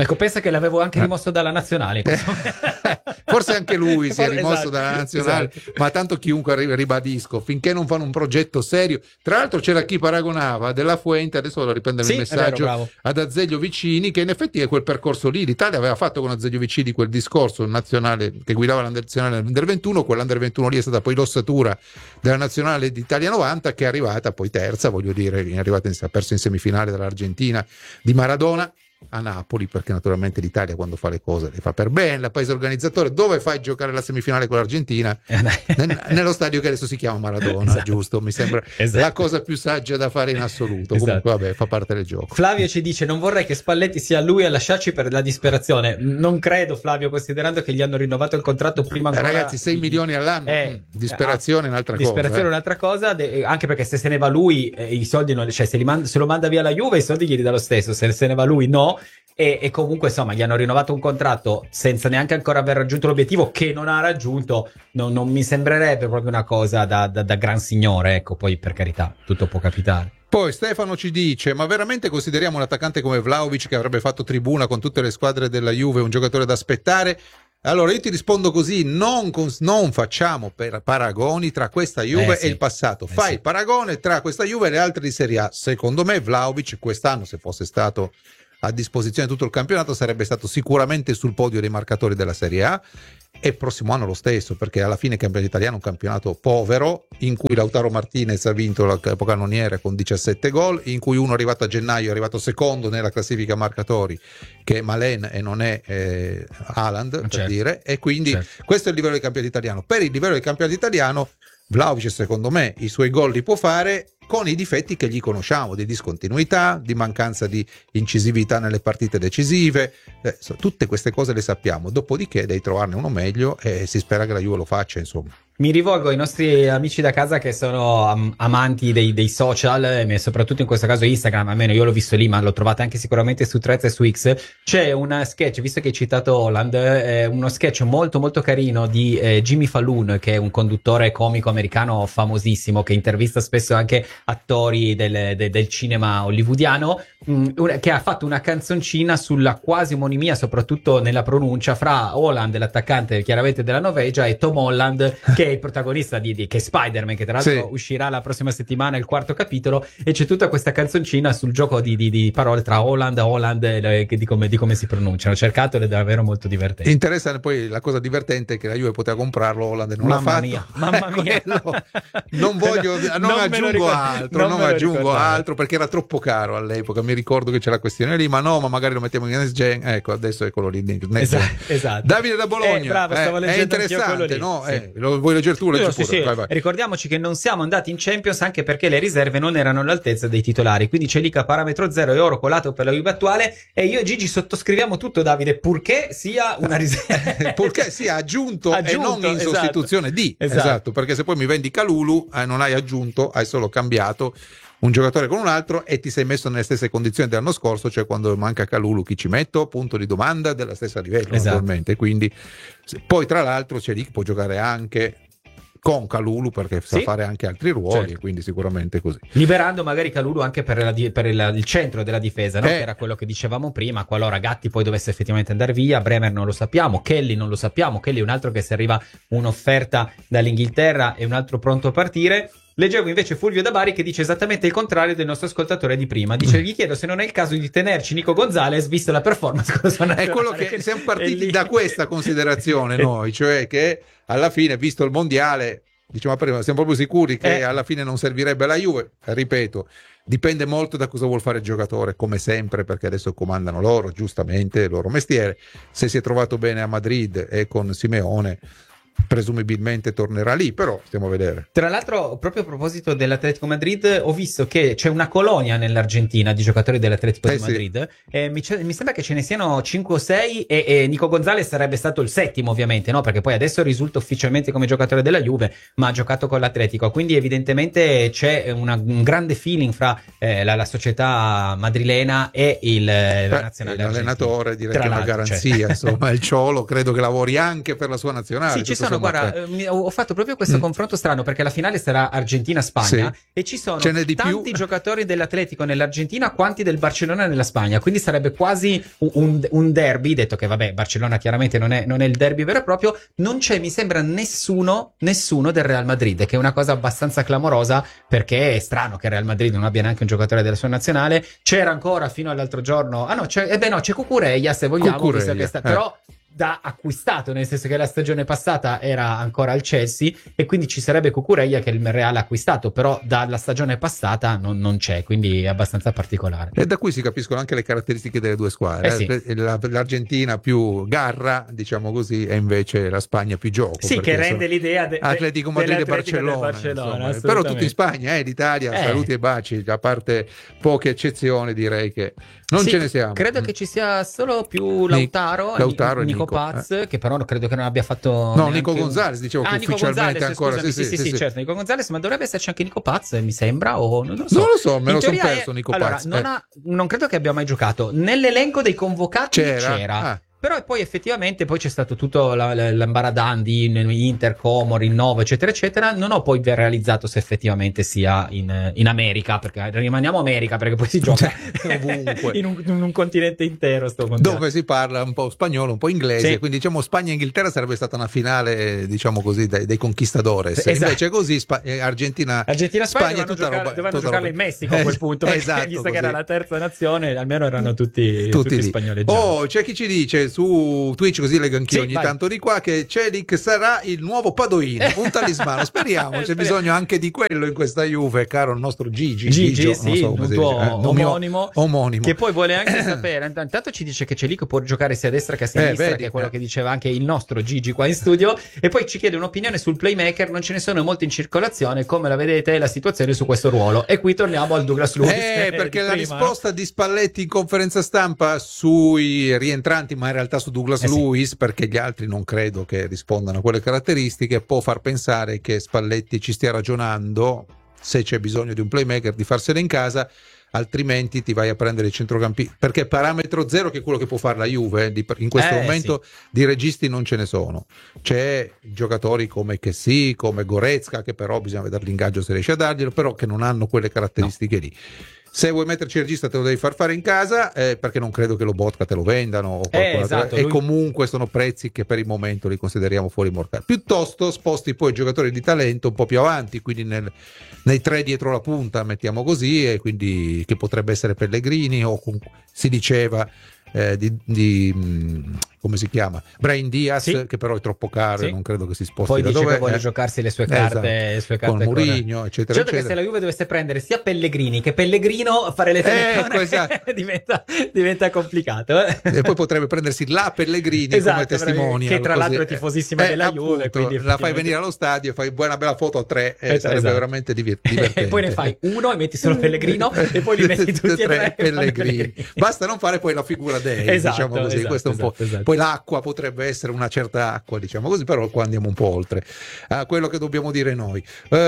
che l'avevo anche rimosso dalla nazionale. Forse anche lui si è rimosso esatto, dalla nazionale, esatto. Ma tanto chiunque arri- ribadisco, finché non fanno un progetto serio. Tra l'altro c'era chi paragonava Della Fuente, adesso vado a riprendere Sì, il è vero, messaggio, bravo. ad Azeglio Vicini, che in effetti è quel percorso lì. L'Italia aveva fatto con Azeglio Vicini quel discorso nazionale che guidava la nazionale under ventuno, quell'under ventuno lì è stata poi l'ossatura della nazionale d'Italia novanta, che è arrivata poi terza, voglio dire, è arrivata in, ha perso in semifinale dall'Argentina di Maradona a Napoli, perché naturalmente l'Italia quando fa le cose le fa per bene, il paese organizzatore. Dove fai giocare la semifinale con l'Argentina? Nel, nello stadio che adesso si chiama Maradona, esatto. Giusto? Mi sembra esatto. la cosa più saggia da fare in assoluto. Esatto. Comunque vabbè, fa parte del gioco. Flavio ci dice: non vorrei che Spalletti sia lui a lasciarci per la disperazione. Non credo, Flavio, considerando che gli hanno rinnovato il contratto prima ancora. Eh, ragazzi, sei milioni all'anno, eh, disperazione è un'altra disperazione cosa. è un'altra cosa, de- anche perché se se ne va lui, eh, i soldi non, cioè se, li manda, se lo manda via la Juve, i soldi glieli dà lo stesso. Se se ne va lui, no. E, e comunque insomma gli hanno rinnovato un contratto senza neanche ancora aver raggiunto l'obiettivo che non ha raggiunto. Non, non mi sembrerebbe proprio una cosa da, da, da gran signore, ecco. Poi per carità tutto può capitare. Poi Stefano ci dice: ma veramente consideriamo un attaccante come Vlahovic, che avrebbe fatto tribuna con tutte le squadre della Juve, un giocatore da aspettare? Allora io ti rispondo così: non, cons- non facciamo per paragoni tra questa Juve eh sì. e il passato. Eh Fai sì. il paragone tra questa Juve e le altre di Serie A. Secondo me Vlahovic quest'anno, se fosse stato a disposizione tutto il campionato, sarebbe stato sicuramente sul podio dei marcatori della Serie A, e il prossimo anno lo stesso, perché alla fine il campionato italiano è un campionato povero, in cui Lautaro Martinez ha vinto la capocannoniere con diciassette gol, in cui uno arrivato a gennaio è arrivato secondo nella classifica marcatori, che è Malen e non è eh, Haaland, certo. per dire, e quindi certo. questo è il livello del campionato italiano. Per il livello del campionato italiano Vlahovic, secondo me, i suoi gol li può fare, con i difetti che gli conosciamo, di discontinuità, di mancanza di incisività nelle partite decisive, eh, so, tutte queste cose le sappiamo. Dopodiché devi trovarne uno meglio e si spera che la Juve lo faccia, insomma. Mi rivolgo ai nostri amici da casa che sono am- amanti dei, dei social, e soprattutto in questo caso Instagram, almeno io l'ho visto lì, ma lo trovate anche sicuramente su Threads e su X. C'è una sketch, visto che hai citato Holland, eh, uno sketch molto molto carino di eh, Jimmy Fallon, che è un conduttore comico americano famosissimo, che intervista spesso anche attori del, de, del cinema hollywoodiano, mh, una, che ha fatto una canzoncina sulla quasi omonimia, soprattutto nella pronuncia, fra Holland, l'attaccante chiaramente della Norvegia, e Tom Holland, che è il protagonista di, di che è Spider-Man, che tra l'altro Sì. uscirà la prossima settimana il quarto capitolo, e c'è tutta questa canzoncina sul gioco di, di, di parole tra Holland e Holland, e di come, di come si pronunciano. Cercatelo, è davvero molto divertente. Interessa poi la cosa divertente è che la Juve poteva comprarlo, Holland non Mamma l'ha fatto. mia, mamma mia. Quello, non voglio, non, Non me lo aggiungo ricordo- altro, non non, me lo aggiungo ricordavo. altro perché era troppo caro all'epoca. Mi ricordo che c'è la questione lì, ma no, ma magari lo mettiamo in next gen. Ecco, adesso eccolo lì. next gen. Esatto, esatto. Davide da Bologna, Eh, bravo, stavo eh, è leggendo anch'io quello interessante, lì. no? Sì. Eh, lo vuoi leggere tu? Leggi Sì, pure. sì. Vai, vai. Ricordiamoci che non siamo andati in Champions anche perché le riserve non erano all'altezza dei titolari, quindi Celica parametro zero e oro colato per la Juve attuale, e io e Gigi sottoscriviamo tutto, Davide, purché sia una riserva, purché sia aggiunto, Aggiunto, e non in esatto. sostituzione di Esatto. esatto. Perché se poi mi vendi Kalulu, eh, non hai aggiunto, hai solo cambiato un giocatore con un altro e ti sei messo nelle stesse condizioni dell'anno scorso, cioè quando manca Kalulu chi ci metto? Punto di domanda della stessa livello, Esatto. naturalmente. Quindi se- poi tra l'altro c'è lì che può giocare anche con Kalulu, perché sa Sì. fare anche altri ruoli, Certo. e quindi sicuramente così. liberando magari Kalulu anche per, la di- per il, il centro della difesa, no? Eh. Che era quello che dicevamo prima, qualora Gatti poi dovesse effettivamente andare via. Bremer non lo sappiamo, Kelly non lo sappiamo, Kelly è un altro che se arriva un'offerta dall'Inghilterra è un altro pronto a partire. Leggevo invece Fulvio da Bari che dice esattamente il contrario del nostro ascoltatore di prima. Dice: gli chiedo se non è il caso di tenerci Nico Gonzalez, visto la performance con la sua È quello nazionale. che siamo È partiti lì. da questa considerazione noi, cioè che alla fine, visto il mondiale, diciamo prima, siamo proprio sicuri che Eh. alla fine non servirebbe la Juve. Ripeto, dipende molto da cosa vuol fare il giocatore, come sempre, perché adesso comandano loro, giustamente, il loro mestiere. Se si è trovato bene a Madrid e con Simeone, presumibilmente tornerà lì, però stiamo a vedere. Tra l'altro, proprio a proposito dell'Atletico Madrid, ho visto che c'è una colonia nell'Argentina di giocatori dell'Atletico Eh di sì. Madrid. E mi, ce- mi sembra che ce ne siano cinque o sei, e, e Nico Gonzalez sarebbe stato il settimo, ovviamente, no? Perché poi adesso risulta ufficialmente come giocatore della Juve, ma ha giocato con l'Atletico. Quindi, evidentemente, c'è una- un grande feeling fra eh, la, la società madrilena e il, la Beh, nazionale argentina. l'allenatore direi Tra che è una l'altro, garanzia, cioè. insomma, il Ciolo credo che lavori anche per la sua nazionale. Sì, ci tutto sono, insomma, guarda, tre. eh, mi- ho fatto proprio questo Mm. confronto strano perché la finale sarà Argentina-Spagna Sì. e ci sono Ce n'è di tanti più. giocatori dell'Atletico nell'Argentina quanti del Barcellona nella Spagna, quindi sarebbe quasi un, un- un derby, detto che vabbè, Barcellona chiaramente non è, non è il derby vero e proprio, non c'è, mi sembra, nessuno, nessuno del Real Madrid, che è una cosa abbastanza clamorosa perché è strano che il Real Madrid non abbia neanche un giocatore della sua nazionale. C'era ancora fino all'altro giorno, ah no, c'è, eh beh no, c'è Cucurella se vogliamo, Cucurella, visto che sta- eh. però da acquistato, nel senso che la stagione passata era ancora al Chelsea e quindi ci sarebbe Cucurella che il Real ha acquistato, però dalla stagione passata non, non c'è, quindi è abbastanza particolare. E da qui si capiscono anche le caratteristiche delle due squadre. Eh sì. La- L'Argentina più garra, diciamo così, e invece la Spagna più gioco. Sì, perché che rende sono l'idea de- de- Atletico Madrid e dell'Atletico del Barcellona. Barcellona, insomma. Però tutti in assolutamente. Spagna, eh, l'Italia, Eh. saluti e baci, a parte poche eccezioni direi che non Sì, ce ne siamo. Credo Mm. che ci sia solo più Lautaro, Lautaro Ni- e Nico, Nico, Paz, eh. che però credo che non abbia fatto No, neanche Nico un- Gonzalez, dicevo Ah, che Nico ufficialmente Gonzalez, ancora scusami, sì, sì, sì, sì, sì, sì. certo, Nico Gonzalez, ma dovrebbe esserci anche Nico Paz, mi sembra, o non lo so. Non lo so, me In lo son teoria perso è- Nico allora, Paz. non, eh. ha- non credo che abbia mai giocato. Nell'elenco dei convocati C'era? c'era. Ah. Però poi effettivamente poi c'è stato tutto la- la- l'ambaradan di Inter, Como, Rinnovo, eccetera, eccetera. Non ho poi realizzato se effettivamente sia in, in America, perché rimaniamo America, perché poi si gioca ovunque. in, un, in un continente intero. Sto mondiale. Dove si parla un po' spagnolo, un po' inglese, Sì. quindi diciamo Spagna e Inghilterra sarebbe stata una finale, diciamo così, dei, dei conquistadores. Esatto. Invece così Spa- eh, Argentina, Argentina e Spagna Spagna è dovevano, tutta giocare- roba- dovevano tutta giocarla roba- in Messico a quel Eh, punto, perché esatto, visto così. che era la terza nazione, almeno erano tutti, tutti, lì. spagnoleggiati. Oh, c'è chi ci dice su Twitch, così leggo anch'io Sì, ogni vai. tanto di qua, che Celic sarà il nuovo Padoino, un talismano. Speriamo, c'è Speriamo. bisogno anche di quello in questa Juve, caro il nostro Gigi. Gigi, Gigio, sì, non so come un si tuo dice, eh, nome omonimo, omonimo. che poi vuole anche sapere. Int- Intanto ci dice che Celic può giocare sia a destra che a sinistra, Eh, vedi, che è quello eh. che diceva anche il nostro Gigi qua in studio. E poi ci chiede un'opinione sul playmaker. Non ce ne sono molti in circolazione. Come la vedete la situazione su questo ruolo? E qui torniamo al Douglas Luiz. Eh, perché di la prima, risposta di Spalletti in conferenza stampa sui rientranti, ma in realtà su Douglas Eh sì. Luiz, perché gli altri non credo che rispondano a quelle caratteristiche, può far pensare che Spalletti ci stia ragionando, se c'è bisogno di un playmaker, di farsene in casa, altrimenti ti vai a prendere il centrocampisti, perché parametro zero, che è quello che può fare la Juve, di- in questo Eh, momento di registi non ce ne sono. C'è giocatori come Chessy, come Goretzka, che però bisogna vedere l'ingaggio se riesce a darglielo, però che non hanno quelle caratteristiche lì. Se vuoi metterci il regista te lo devi far fare in casa, eh, perché non credo che lo Botka te lo vendano o qualcun altro. esatto, E lui- comunque sono prezzi che per il momento li consideriamo fuori mercato. Piuttosto sposti poi i giocatori di talento un po' più avanti, quindi nel- nei tre dietro la punta, mettiamo così, e quindi che potrebbe essere Pellegrini o comunque si diceva eh, di, di mh, come si chiama? Brahim Diaz, Sì. che però è troppo caro Sì. e non credo che si sposti Poi da dice dove che vuole eh. giocarsi le sue carte, Esatto. le sue Con carte Mourinho, eccetera, certo che eccetera. se la Juve dovesse prendere sia Pellegrini che Pellegrino, fare le telecronache Ecco, esatto. diventa, diventa complicato. eh. E poi potrebbe prendersi la Pellegrini come Esatto, testimonial, che tra così. l'altro è tifosissima Eh, della appunto, Juve, quindi la fai effettivamente- venire allo stadio, fai una bella foto a tre e Eh, sarebbe esatto. veramente diver- divertente. E poi ne fai uno e metti solo Pellegrino e poi li metti tutti e tre e fanno Pellegrini. Basta non fare poi la figura dei, Esatto, diciamo così. esatto, Questo è un po'. esatto, esatto. Poi l'acqua potrebbe essere una certa acqua, diciamo così, però qua andiamo un po' oltre a quello che dobbiamo dire noi.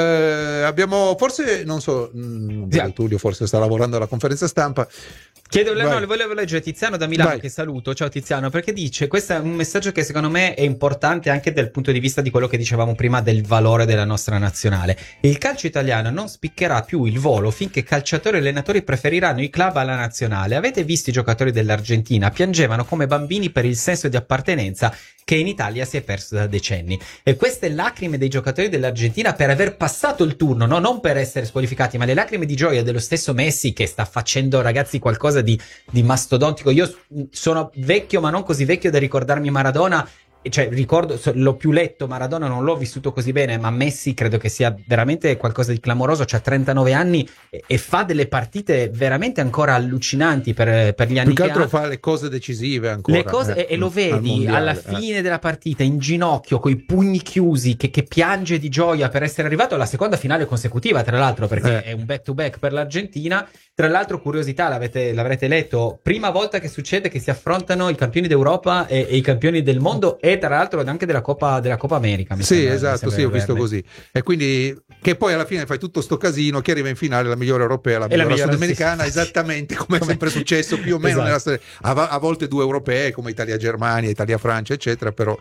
Eh, abbiamo forse, non so, mh, Sì. Tullio forse sta lavorando alla conferenza stampa. Chiedo, no, Vai. le volevo leggere Tiziano da Milano, Vai. che saluto. Ciao Tiziano, perché dice: questo è un messaggio che secondo me è importante anche dal punto di vista di quello che dicevamo prima del valore della nostra nazionale. Il calcio italiano non spiccherà più il volo finché calciatori e allenatori preferiranno i club alla nazionale. Avete visto i giocatori dell'Argentina? Piangevano come bambini per il senso di appartenenza che in Italia si è perso da decenni. E queste lacrime dei giocatori dell'Argentina per aver passato il turno, no? Non per essere squalificati, ma le lacrime di gioia dello stesso Messi, che sta facendo, ragazzi, qualcosa di, di mastodontico. Io sono vecchio, ma non così vecchio da ricordarmi Maradona. Cioè, ricordo, so- l'ho più letto Maradona, non l'ho vissuto così bene, ma Messi credo che sia veramente qualcosa di clamoroso. C'ha trentanove anni e, e fa delle partite veramente ancora allucinanti per, per gli anni Più che che altro ha. fa le cose decisive ancora. Le cose, eh, e, e lo al vedi mondiale, alla eh. fine della partita in ginocchio coi pugni chiusi che, che piange di gioia per essere arrivato alla seconda finale consecutiva, tra l'altro, perché Eh. è un back to back per l'Argentina. Tra l'altro, curiosità, l'avete, l'avrete letto, prima volta che succede che si affrontano i campioni d'Europa e, e i campioni del mondo, e tra l'altro anche della Coppa, della Coppa America. Mi Sì, sembra- mi esatto, sembra sì, ho di visto averle. così. E quindi che poi alla fine fai tutto sto casino, chi arriva in finale la migliore europea, la E la migliore migliore, sudamericana, sì. esattamente come è Come- sempre successo più o meno Esatto. nella storia. A, a volte due europee come Italia-Germania, Italia-Francia, eccetera, però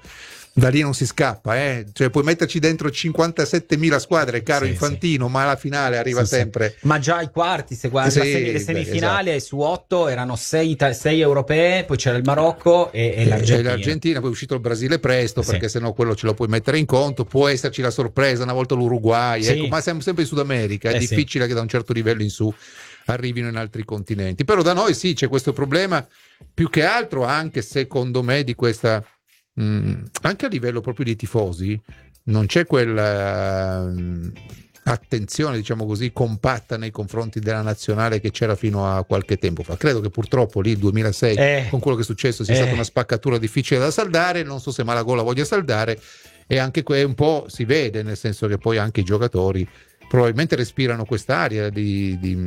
Da lì non si scappa, eh? Cioè puoi metterci dentro cinquantasettemila squadre, caro Sì, Infantino, sì. ma alla finale arriva Sì, sempre. sì. Ma già ai quarti, se guardi Sì, la semi- le beh, semifinali, esatto. su otto erano sei, ita- sei europee, poi c'era il Marocco e, e E l'Argentina. l'Argentina, poi è uscito il Brasile presto, Sì. perché sennò quello ce lo puoi mettere in conto. Può esserci la sorpresa, una volta l'Uruguay, Sì. ecco, ma siamo sempre in Sud America, è Eh, sì. difficile che da un certo livello in su arrivino in altri continenti. Però da noi sì, c'è questo problema, più che altro anche secondo me di questa, mh, anche a livello proprio di tifosi, non c'è quella mh, attenzione, diciamo così, compatta nei confronti della nazionale che c'era fino a qualche tempo fa. Credo che purtroppo lì il duemilasei, Eh. con quello che è successo, sia Eh. stata una spaccatura difficile da saldare. Non so se Malagò la voglia saldare, e anche que- un po' si vede, nel senso che poi anche i giocatori probabilmente respirano quest'aria di, di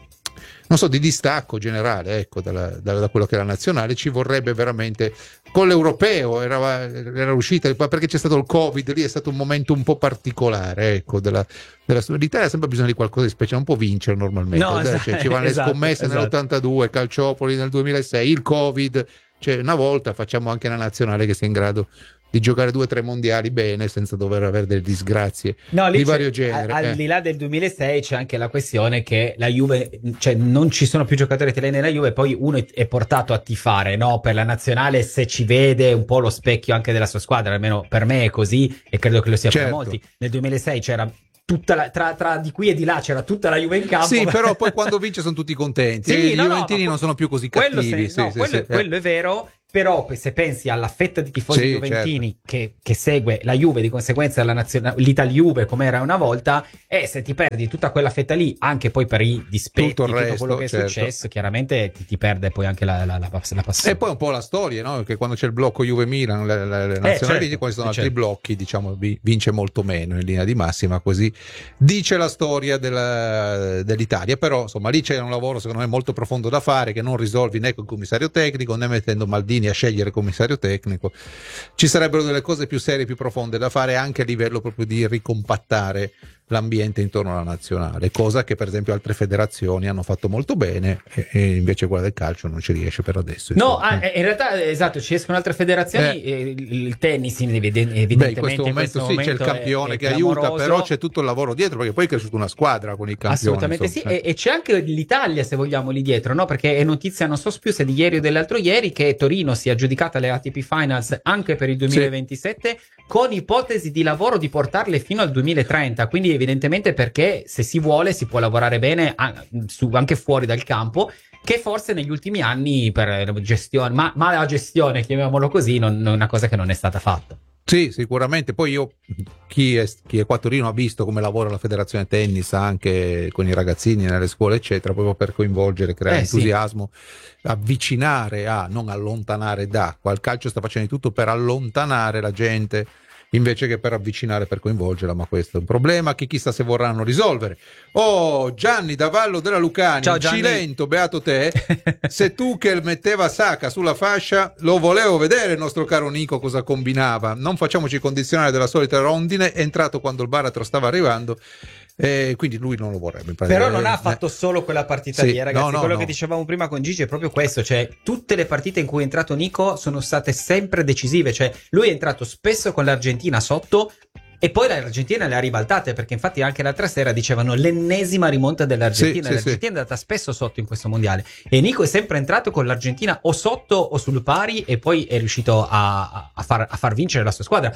non so, di distacco generale, ecco, dalla- da, da quello che è la nazionale. Ci vorrebbe veramente, con l'europeo era, era uscita, perché c'è stato il Covid, lì è stato un momento un po' particolare, ecco, della, della l'Italia ha sempre bisogno di qualcosa di speciale, non può vincere normalmente. No, Cioè, esatto, ci vanno le esatto, scommesse esatto. nell'ottantadue, Calciopoli nel duemilasei, il Covid, cioè una volta facciamo anche una nazionale che sia in grado di giocare due o tre mondiali bene, senza dover avere delle disgrazie No, lì di c'è- vario genere. a- al eh. di là del duemilasei c'è anche la questione che la Juve, cioè non ci sono più giocatori italiani nella Juve, poi uno è- è portato a tifare, no? Per la nazionale, se ci vede un po' lo specchio anche della sua squadra, almeno per me è così e credo che lo sia Certo. per molti. Nel duemilasei c'era tutta la, tra, tra di qui e di là c'era tutta la Juve in campo. Sì, però poi quando vince sono tutti contenti. Sì, I no, no, Juventini ma non sono più così quello cattivi. se- sì, no, sì, quello, sì, eh. quello è vero, però se pensi alla fetta di tifosi Sì, juventini che, che segue la Juve, di conseguenza la nazionale, l'Italia Juve come era una volta, e se ti perdi tutta quella fetta lì, anche poi per i dispetti, Tutto il tutto resto, quello che è certo. successo, chiaramente ti, ti perde poi anche la, la, la, la passione. E poi un po' la storia, no? Che quando c'è il blocco Juve-Milan, le, le, le nazionali, certo, quando ci sono eh, altri certo. blocchi, diciamo, vi- vince molto meno in linea di massima, così dice la storia della- dell'Italia. Però insomma lì c'è un lavoro secondo me molto profondo da fare, che non risolvi né con il commissario tecnico né mettendo Maldini a scegliere il commissario tecnico. Ci sarebbero delle cose più serie, più profonde da fare, anche a livello proprio di ricompattare l'ambiente intorno alla nazionale, cosa che per esempio altre federazioni hanno fatto molto bene, e, e invece quella del calcio non ci riesce per adesso. No, insomma. ah, eh, in realtà esatto, ci escono altre fedizioni, eh, il, il tennis eviden- evidentemente Beh, in questo momento sì, c'è il è- campione è che aiuta, clamoroso. però c'è tutto il lavoro dietro, perché poi è cresciuta una squadra con i campioni. Assolutamente insomma. sì, e, e c'è anche l'Italia, se vogliamo, lì dietro, no? Perché è notizia, non so più se di ieri o dell'altro ieri, che Torino si è aggiudicata le A T P Finals anche per il duemilaventisette, con ipotesi di lavoro di portarle fino al duemilatrenta. Quindi evidentemente, perché se si vuole si può lavorare bene a- su- anche fuori dal campo, che forse negli ultimi anni per gestione, ma, ma la gestione, chiamiamolo così, non, non è una cosa che non è stata fatta. Sì, sicuramente. Poi io, chi è, chi è qua a Torino ha visto come lavora la federazione tennis anche con i ragazzini nelle scuole, eccetera, proprio per coinvolgere, creare Eh, sì. entusiasmo, avvicinare a, non allontanare da. Qua il calcio sta facendo di tutto per allontanare la gente invece che per avvicinare, per coinvolgerla, ma questo è un problema che chissà se vorranno risolvere. Oh, Gianni da Vallo della Lucania, Ciao, in Gianni. Cilento, beato te. Se tu che metteva Saka sulla fascia, lo volevo vedere il nostro caro Nico cosa combinava. Non facciamoci condizionare della solita rondine, è entrato quando il baratro stava arrivando, e quindi lui non lo vorrebbe. Però non ha Eh, fatto solo quella partita sì, lì, eh, ragazzi. no, no, Quello no. che dicevamo prima con Gigi è proprio questo: cioè, tutte le partite in cui è entrato Nico sono state sempre decisive. Cioè, lui è entrato spesso con l'Argentina sotto, e poi l'Argentina le ha ribaltate, perché infatti anche l'altra sera dicevano l'ennesima rimonta dell'Argentina. Sì, sì, L'Argentina sì. è andata spesso sotto in questo mondiale, e Nico è sempre entrato con l'Argentina o sotto o sul pari, e poi è riuscito a, a, far, a far vincere la sua squadra.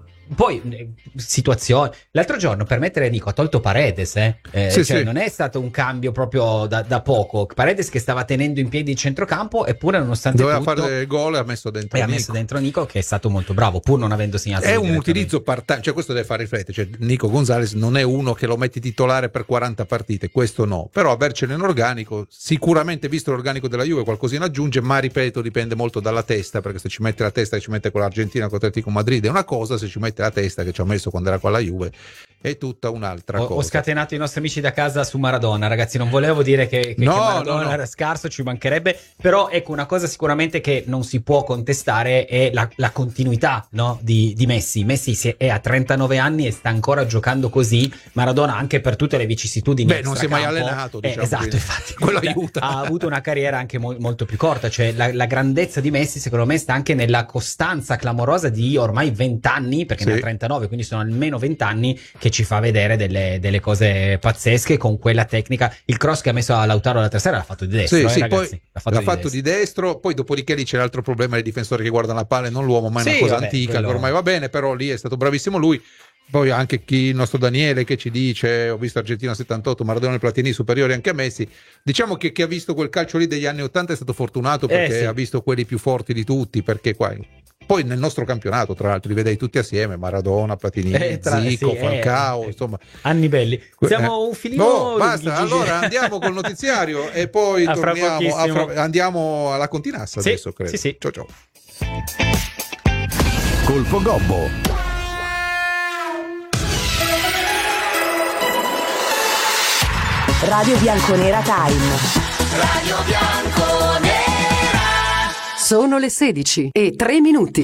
Poi eh, situazione, l'altro giorno per mettere Nico ha tolto Paredes, eh? Eh, Sì, cioè sì. non è stato un cambio proprio da, da poco. Paredes che stava tenendo in piedi il centrocampo, eppure nonostante Doveva tutto fare il gol e ha messo dentro e ha Nico. messo dentro Nico, che è stato molto bravo pur non avendo segnato. È un direttamente. utilizzo part-time, cioè questo deve fare riflettere, cioè Nico Gonzalez non è uno che lo metti titolare per quaranta partite, questo no, però avercelo in organico, sicuramente visto l'organico della Juve qualcosina aggiunge, ma ripeto dipende molto dalla testa, perché se ci mette la testa e ci mette con l'Argentina, con l'Atletico Madrid è una cosa, se ci mette mette la testa che ci ha messo quando era con la Juve è tutta un'altra ho, cosa. Ho scatenato i nostri amici da casa su Maradona, ragazzi, non volevo dire che, che, no, che Maradona no, no. era scarso, ci mancherebbe, però ecco, una cosa sicuramente che non si può contestare è la, la continuità, no, di, di Messi. Messi si è, è a trentanove anni e sta ancora giocando così. Maradona, anche per tutte le vicissitudini, beh, non si è mai allenato, diciamo, eh, esatto, quindi. infatti Quello aiuta. Ha avuto una carriera anche mo- molto più corta, cioè la, la grandezza di Messi secondo me sta anche nella costanza clamorosa di ormai venti anni, perché sì. ne ha trentanove, quindi sono almeno venti anni che ci fa vedere delle Delle, delle cose pazzesche con quella tecnica. Il cross che ha messo a Lautaro l'altra sera l'ha fatto di destro, sì, eh, sì, ragazzi, poi l'ha fatto, l'ha di, fatto destro. di destro. Poi dopodiché lì c'è l'altro problema dei difensori che guardano la palla e non l'uomo, ma è Sì, una cosa vabbè, antica quello... che ormai va bene, però lì è stato bravissimo lui. Poi anche chi, il nostro Daniele che ci dice: ho visto Argentina settantotto, Maradona e Platini superiori anche a Messi. Diciamo che chi ha visto quel calcio lì degli anni ottanta è stato fortunato, perché eh, sì. ha visto quelli più forti di tutti, perché qua poi nel nostro campionato tra l'altro li vedei tutti assieme, Maradona, Platini, eh, tra, Zico, sì, Falcao, eh, insomma anni belli. Siamo eh. un filino no, basta, Gigi. allora andiamo col notiziario e poi A fra torniamo a pochissimo. fra- andiamo alla Continassa Sì, adesso, credo. sì, sì. Ciao ciao. Colpo Gobbo. Radio Bianconera Time. Radio Bianconera. Sono le sedici e tre minuti.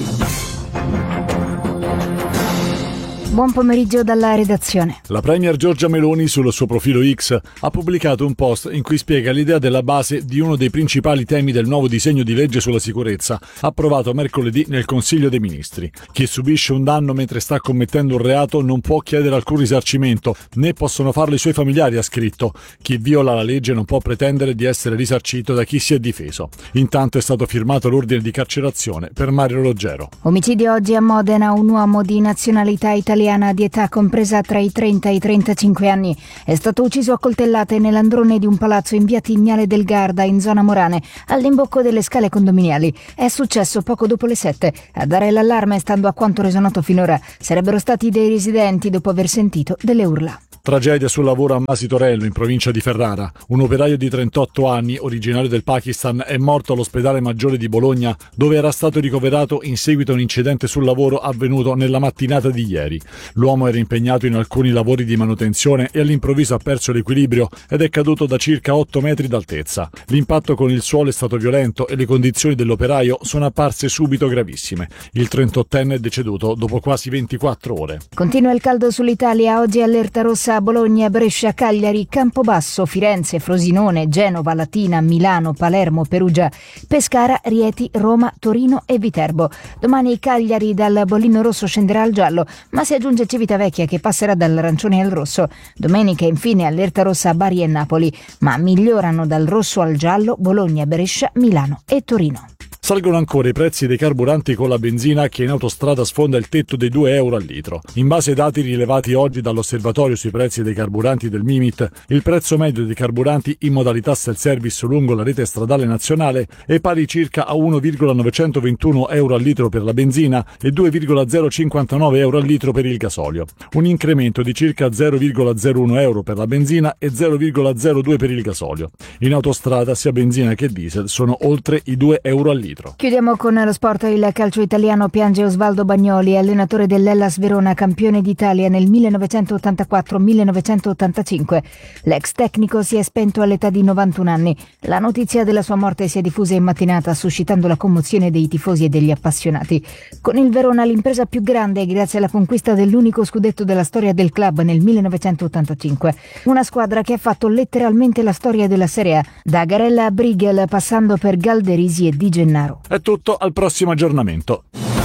Buon pomeriggio dalla redazione. La premier Giorgia Meloni sul suo profilo X ha pubblicato un post in cui spiega l'idea della base di uno dei principali temi del nuovo disegno di legge sulla sicurezza approvato mercoledì nel Consiglio dei Ministri. Chi subisce un danno mentre sta commettendo un reato non può chiedere alcun risarcimento, né possono farlo i suoi familiari, ha scritto. Chi viola la legge non può pretendere di essere risarcito da chi si è difeso. Intanto è stato firmato l'ordine di carcerazione per Mario Roggero. Omicidio oggi a Modena, un uomo di nazionalità italiana di età compresa tra i trenta e i trentacinque anni è stato ucciso a coltellate nell'androne di un palazzo in via Tignale del Garda in zona Morane, all'imbocco delle scale condominiali. È successo poco dopo le sette. A dare l'allarme, stando a quanto reso noto finora, sarebbero stati dei residenti dopo aver sentito delle urla. Tragedia sul lavoro a Masitorello, in provincia di Ferrara. Un operaio di trentotto anni, originario del Pakistan, è morto all'ospedale maggiore di Bologna, dove era stato ricoverato in seguito a un incidente sul lavoro avvenuto nella mattinata di ieri. L'uomo era impegnato in alcuni lavori di manutenzione e all'improvviso ha perso l'equilibrio ed è caduto da circa otto metri d'altezza. L'impatto con il suolo è stato violento e le condizioni dell'operaio sono apparse subito gravissime. Il trentottenne è deceduto dopo quasi ventiquattro ore. Continua il caldo sull'Italia. Oggi allerta rossa a Bologna, Brescia, Cagliari, Campobasso, Firenze, Frosinone, Genova, Latina, Milano, Palermo, Perugia, Pescara, Rieti, Roma, Torino e Viterbo. Domani Cagliari dal bollino rosso scenderà al giallo, ma si aggiunge Civitavecchia che passerà dall'arancione al rosso. Domenica infine allerta rossa a Bari e Napoli, ma migliorano dal rosso al giallo Bologna, Brescia, Milano e Torino. Salgono ancora i prezzi dei carburanti con la benzina, che in autostrada sfonda il tetto dei due euro al litro. In base ai dati rilevati oggi dall'osservatorio sui prezzi dei carburanti del Mimit, il prezzo medio dei carburanti in modalità self-service lungo la rete stradale nazionale è pari circa a uno virgola novecentoventuno euro al litro per la benzina e due virgola zero cinquantanove euro al litro per il gasolio. Un incremento di circa zero virgola zero uno euro per la benzina e zero virgola zero due per il gasolio. In autostrada sia benzina che diesel sono oltre i due euro al litro. Chiudiamo con lo sport. Il calcio italiano piange Osvaldo Bagnoli, allenatore dell'Hellas Verona, campione d'Italia nel millenovecentottantaquattro millenovecentottantacinque. L'ex tecnico si è spento all'età di novantuno anni. La notizia della sua morte si è diffusa in mattinata, suscitando la commozione dei tifosi e degli appassionati. Con il Verona l'impresa più grande grazie alla conquista dell'unico scudetto della storia del club nel millenovecentottantacinque. Una squadra che ha fatto letteralmente la storia della Serie A, da Garella a Brighel passando per Galderisi e Di Gennaro. È tutto, al prossimo aggiornamento.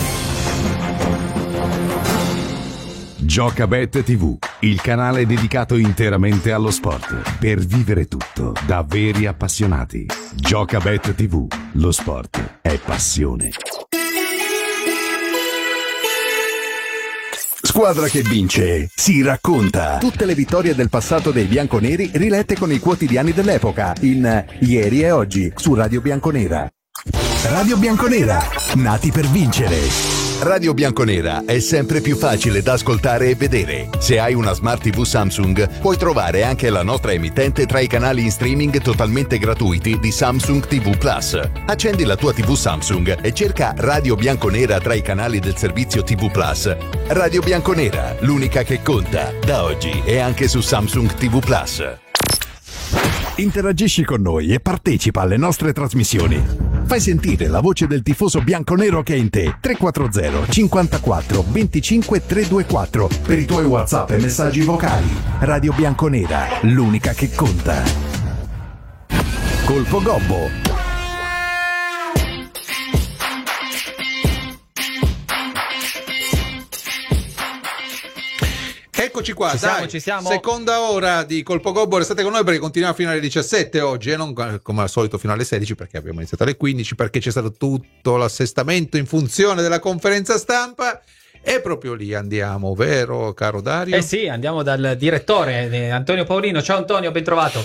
Giocabet tivù, il canale dedicato interamente allo sport, per vivere tutto da veri appassionati. Giocabet tivù, lo sport è passione. Squadra che vince si racconta. Tutte le vittorie del passato dei bianconeri rilette con i quotidiani dell'epoca in Ieri e Oggi su Radio Bianconera. Radio Bianconera, nati per vincere. Radio Bianconera è sempre più facile da ascoltare e vedere. Se hai una Smart tivù Samsung, puoi trovare anche la nostra emittente tra i canali in streaming totalmente gratuiti di Samsung tivù Plus. Accendi la tua tivù Samsung e cerca Radio Bianconera tra i canali del servizio tivù Plus. Radio Bianconera, l'unica che conta, da oggi e anche su Samsung tivù Plus. Interagisci con noi e partecipa alle nostre trasmissioni. Fai sentire la voce del tifoso bianconero che è in te. tre quattro zero cinquantaquattro venticinque trecentoventiquattro per i tuoi WhatsApp e messaggi vocali. Radio Bianconera, l'unica che conta. Colpo Gobbo. Eccoci qua, ci dai, siamo, ci siamo. Seconda ora di Colpo Gobbo, restate con noi perché continuiamo fino alle diciassette oggi e non come al solito fino alle sedici perché abbiamo iniziato alle quindici perché c'è stato tutto l'assestamento in funzione della conferenza stampa e proprio lì andiamo, vero caro Dario? Eh sì, andiamo dal direttore eh, Antonio Paolino. Ciao Antonio, ben trovato.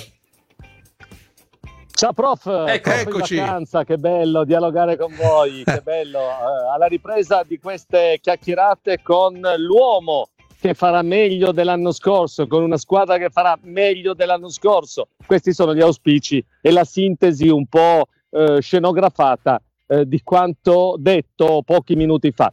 Ciao prof, ecco, prof eccoci. In vacanza, che bello dialogare con voi, che bello, eh, alla ripresa di queste chiacchierate con l'uomo che farà meglio dell'anno scorso, con una squadra che farà meglio dell'anno scorso. Questi sono gli auspici e la sintesi un po' eh, scenografata eh, di quanto detto pochi minuti fa.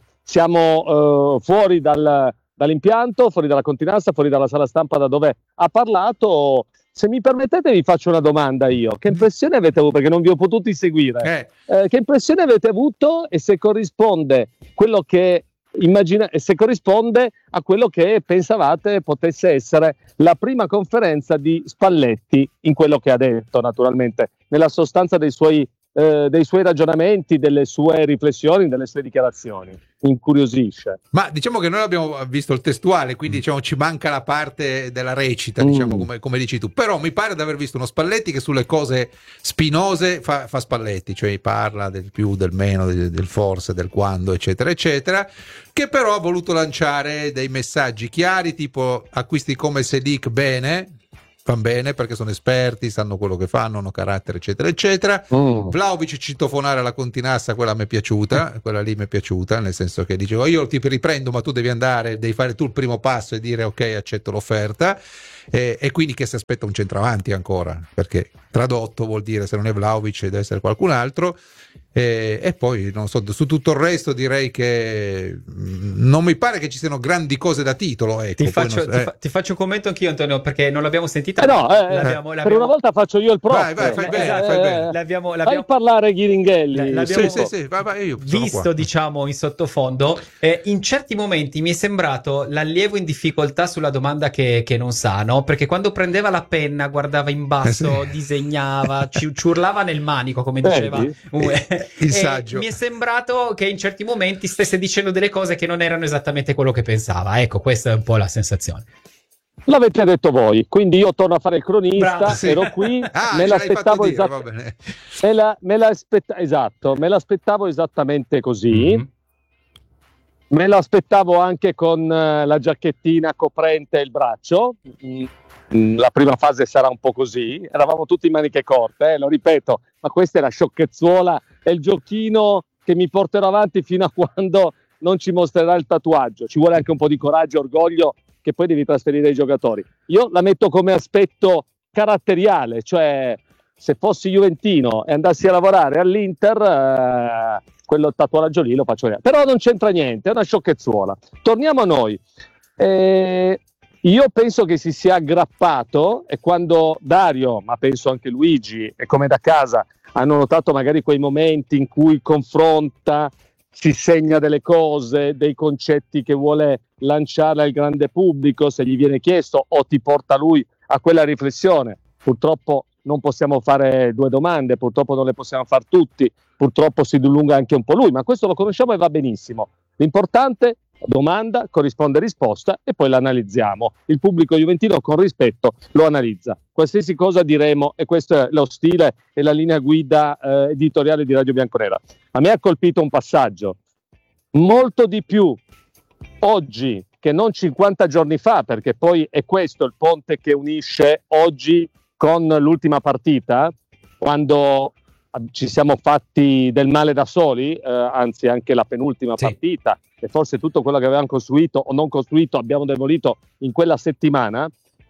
Siamo eh, fuori dal, dall'impianto, fuori dalla continenza, fuori dalla sala stampa da dove ha parlato. Se mi permettete vi faccio una domanda io. Che impressione avete avuto? Perché non vi ho potuti seguire. Eh. Eh, che impressione avete avuto e se corrisponde quello che Immagina, se corrisponde a quello che pensavate potesse essere la prima conferenza di Spalletti in quello che ha detto, naturalmente, nella sostanza dei suoi, eh, dei suoi ragionamenti, delle sue riflessioni, delle sue dichiarazioni. Incuriosisce. Ma diciamo che noi abbiamo visto il testuale, quindi diciamo ci manca la parte della recita, Mm. diciamo come, come dici tu. Però mi pare di aver visto uno Spalletti che sulle cose spinose fa, fa Spalletti, cioè parla del più, del meno, del, del forse, del quando, eccetera, eccetera, che però ha voluto lanciare dei messaggi chiari, tipo acquisti come Selic bene, van bene perché sono esperti, sanno quello che fanno, hanno carattere, eccetera, eccetera. Mm. Vlahovic citofonare la continassa, quella mi è piaciuta, quella lì mi è piaciuta, nel senso che dicevo io ti riprendo ma tu devi andare, devi fare tu il primo passo e dire ok, accetto l'offerta. E, e quindi che si aspetta un centravanti ancora, perché tradotto vuol dire se non è Vlahovic deve essere qualcun altro. E, e poi non so, su tutto il resto direi che mh, non mi pare che ci siano grandi cose da titolo, ecco. Ti faccio, non so, ti, eh. fa, ti faccio un commento anch'io Antonio perché non l'abbiamo sentita. Eh no, eh, l'abbiamo, per l'abbiamo... una volta faccio io il prof. Vai, vai, fai bene, eh, fai bene. L'abbiamo, l'abbiamo... Fai parlare Ghiringhelli. L'abbiamo sì, sì, sì, vai, vai, io sono visto qua. Diciamo in sottofondo. Eh, in certi momenti mi è sembrato l'allievo in difficoltà sulla domanda che, che non sa, no? Perché quando prendeva la penna guardava in basso, eh sì. disegnava, ci, ci urlava nel manico come diceva Vedi? eh, il e saggio. Mi è sembrato che in certi momenti stesse dicendo delle cose che non erano esattamente quello che pensava. Ecco, questa è un po' la sensazione. L'avete detto voi, quindi io torno a fare il cronista. Bravo, sì. Ero qui, Ah, me ce l'hai fatto l'aspettavo dire, esatt- va bene. me la, me l'aspetta- esatto, me l'aspettavo esattamente così. Mm-hmm. Me l'aspettavo anche con uh, la giacchettina coprente il braccio. Mm, la prima fase sarà un po' così. Eravamo tutti in maniche corte, eh, lo ripeto, ma questa è la sciocchezzuola, è il giochino che mi porterò avanti fino a quando non ci mostrerà il tatuaggio. Ci vuole anche un po' di coraggio, orgoglio, che poi devi trasferire ai giocatori. Io la metto come aspetto caratteriale, cioè se fossi juventino e andassi a lavorare all'Inter, eh, quello tatuaggio lì lo faccio. Però non c'entra niente, è una sciocchezzuola. Torniamo a noi. Eh, io penso che si sia aggrappato e quando Dario, ma penso anche Luigi, e come da casa, hanno notato magari quei momenti in cui confronta, si segna delle cose, dei concetti che vuole lanciare al grande pubblico, se gli viene chiesto, o ti porta lui a quella riflessione. Purtroppo non possiamo fare due domande, purtroppo non le possiamo fare tutti, purtroppo si dilunga anche un po' lui, ma questo lo conosciamo e va benissimo. L'importante, domanda, corrisponde risposta e poi l'analizziamo. Il pubblico juventino con rispetto lo analizza. Qualsiasi cosa diremo, e questo è lo stile e la linea guida eh, editoriale di Radio Bianconera. A me ha colpito un passaggio, molto di più oggi che non cinquanta giorni fa, perché poi è questo il ponte che unisce oggi con l'ultima partita, quando ci siamo fatti del male da soli, eh, anzi anche la penultima sì. partita, e forse tutto quello che avevamo costruito o non costruito abbiamo demolito in quella settimana,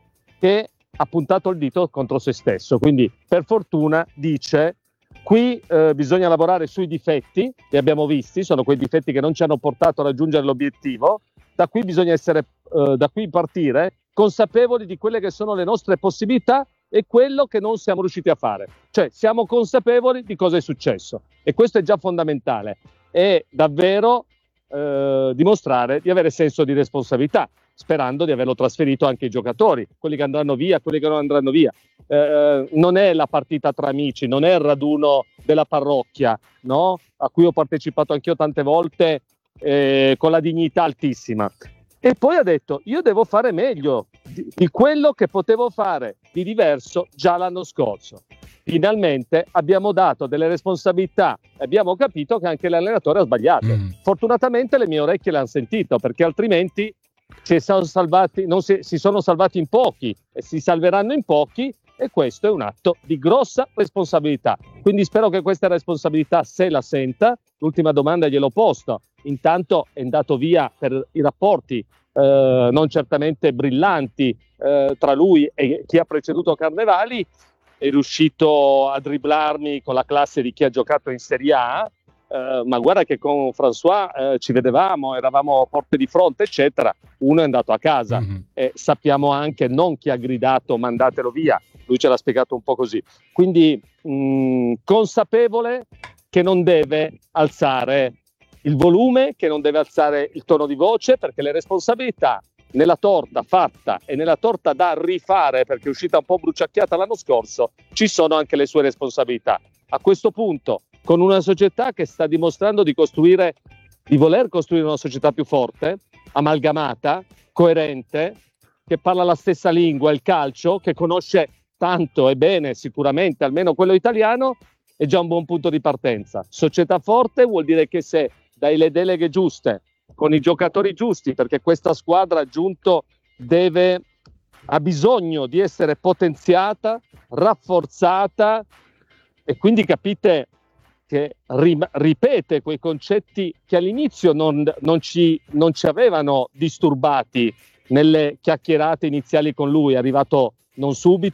che ha puntato il dito contro se stesso. Quindi per fortuna dice: qui eh, bisogna lavorare sui difetti, li abbiamo visti, sono quei difetti che non ci hanno portato a raggiungere l'obiettivo, da qui bisogna essere, eh, da qui partire consapevoli di quelle che sono le nostre possibilità e quello che non siamo riusciti a fare. Cioè siamo consapevoli di cosa è successo, e questo è già fondamentale, è davvero eh, dimostrare di avere senso di responsabilità, sperando di averlo trasferito anche ai giocatori, quelli che andranno via, quelli che non andranno via. Eh, non è la partita tra amici, non è il raduno della parrocchia, no? A cui ho partecipato anch'io tante volte eh, con la dignità altissima. E poi ha detto: io devo fare meglio di, di quello che potevo fare di diverso già l'anno scorso. Finalmente abbiamo dato delle responsabilità e abbiamo capito che anche l'allenatore ha sbagliato. Mm. Fortunatamente le mie orecchie le hanno sentito, perché altrimenti si sono salvati, non si, si sono salvati in pochi e si salveranno in pochi, e questo è un atto di grossa responsabilità. Quindi spero che questa responsabilità se la senta. L'ultima domanda gliel'ho posta. Intanto è andato via per i rapporti eh, non certamente brillanti eh, tra lui e chi ha preceduto Carnevali. È riuscito a dribblarmi con la classe di chi ha giocato in Serie A, eh, ma guarda che con François eh, ci vedevamo, eravamo porte di fronte eccetera. Uno è andato a casa. Mm-hmm. E sappiamo anche non chi ha gridato mandatelo via, lui ce l'ha spiegato un po' così. Quindi mh, consapevole che non deve alzare il volume, che non deve alzare il tono di voce, perché le responsabilità nella torta fatta e nella torta da rifare, perché è uscita un po' bruciacchiata l'anno scorso, ci sono anche le sue responsabilità. A questo punto, con una società che sta dimostrando di costruire, di voler costruire una società più forte, amalgamata, coerente, che parla la stessa lingua, il calcio, che conosce tanto e bene sicuramente, almeno quello italiano, è già un buon punto di partenza. Società forte vuol dire che se dai le deleghe giuste, con i giocatori giusti, perché questa squadra aggiunto deve, ha bisogno di essere potenziata, rafforzata, e quindi capite che rim- ripete quei concetti che all'inizio non, non, ci, non ci avevano disturbati nelle chiacchierate iniziali con lui. È arrivato non subito,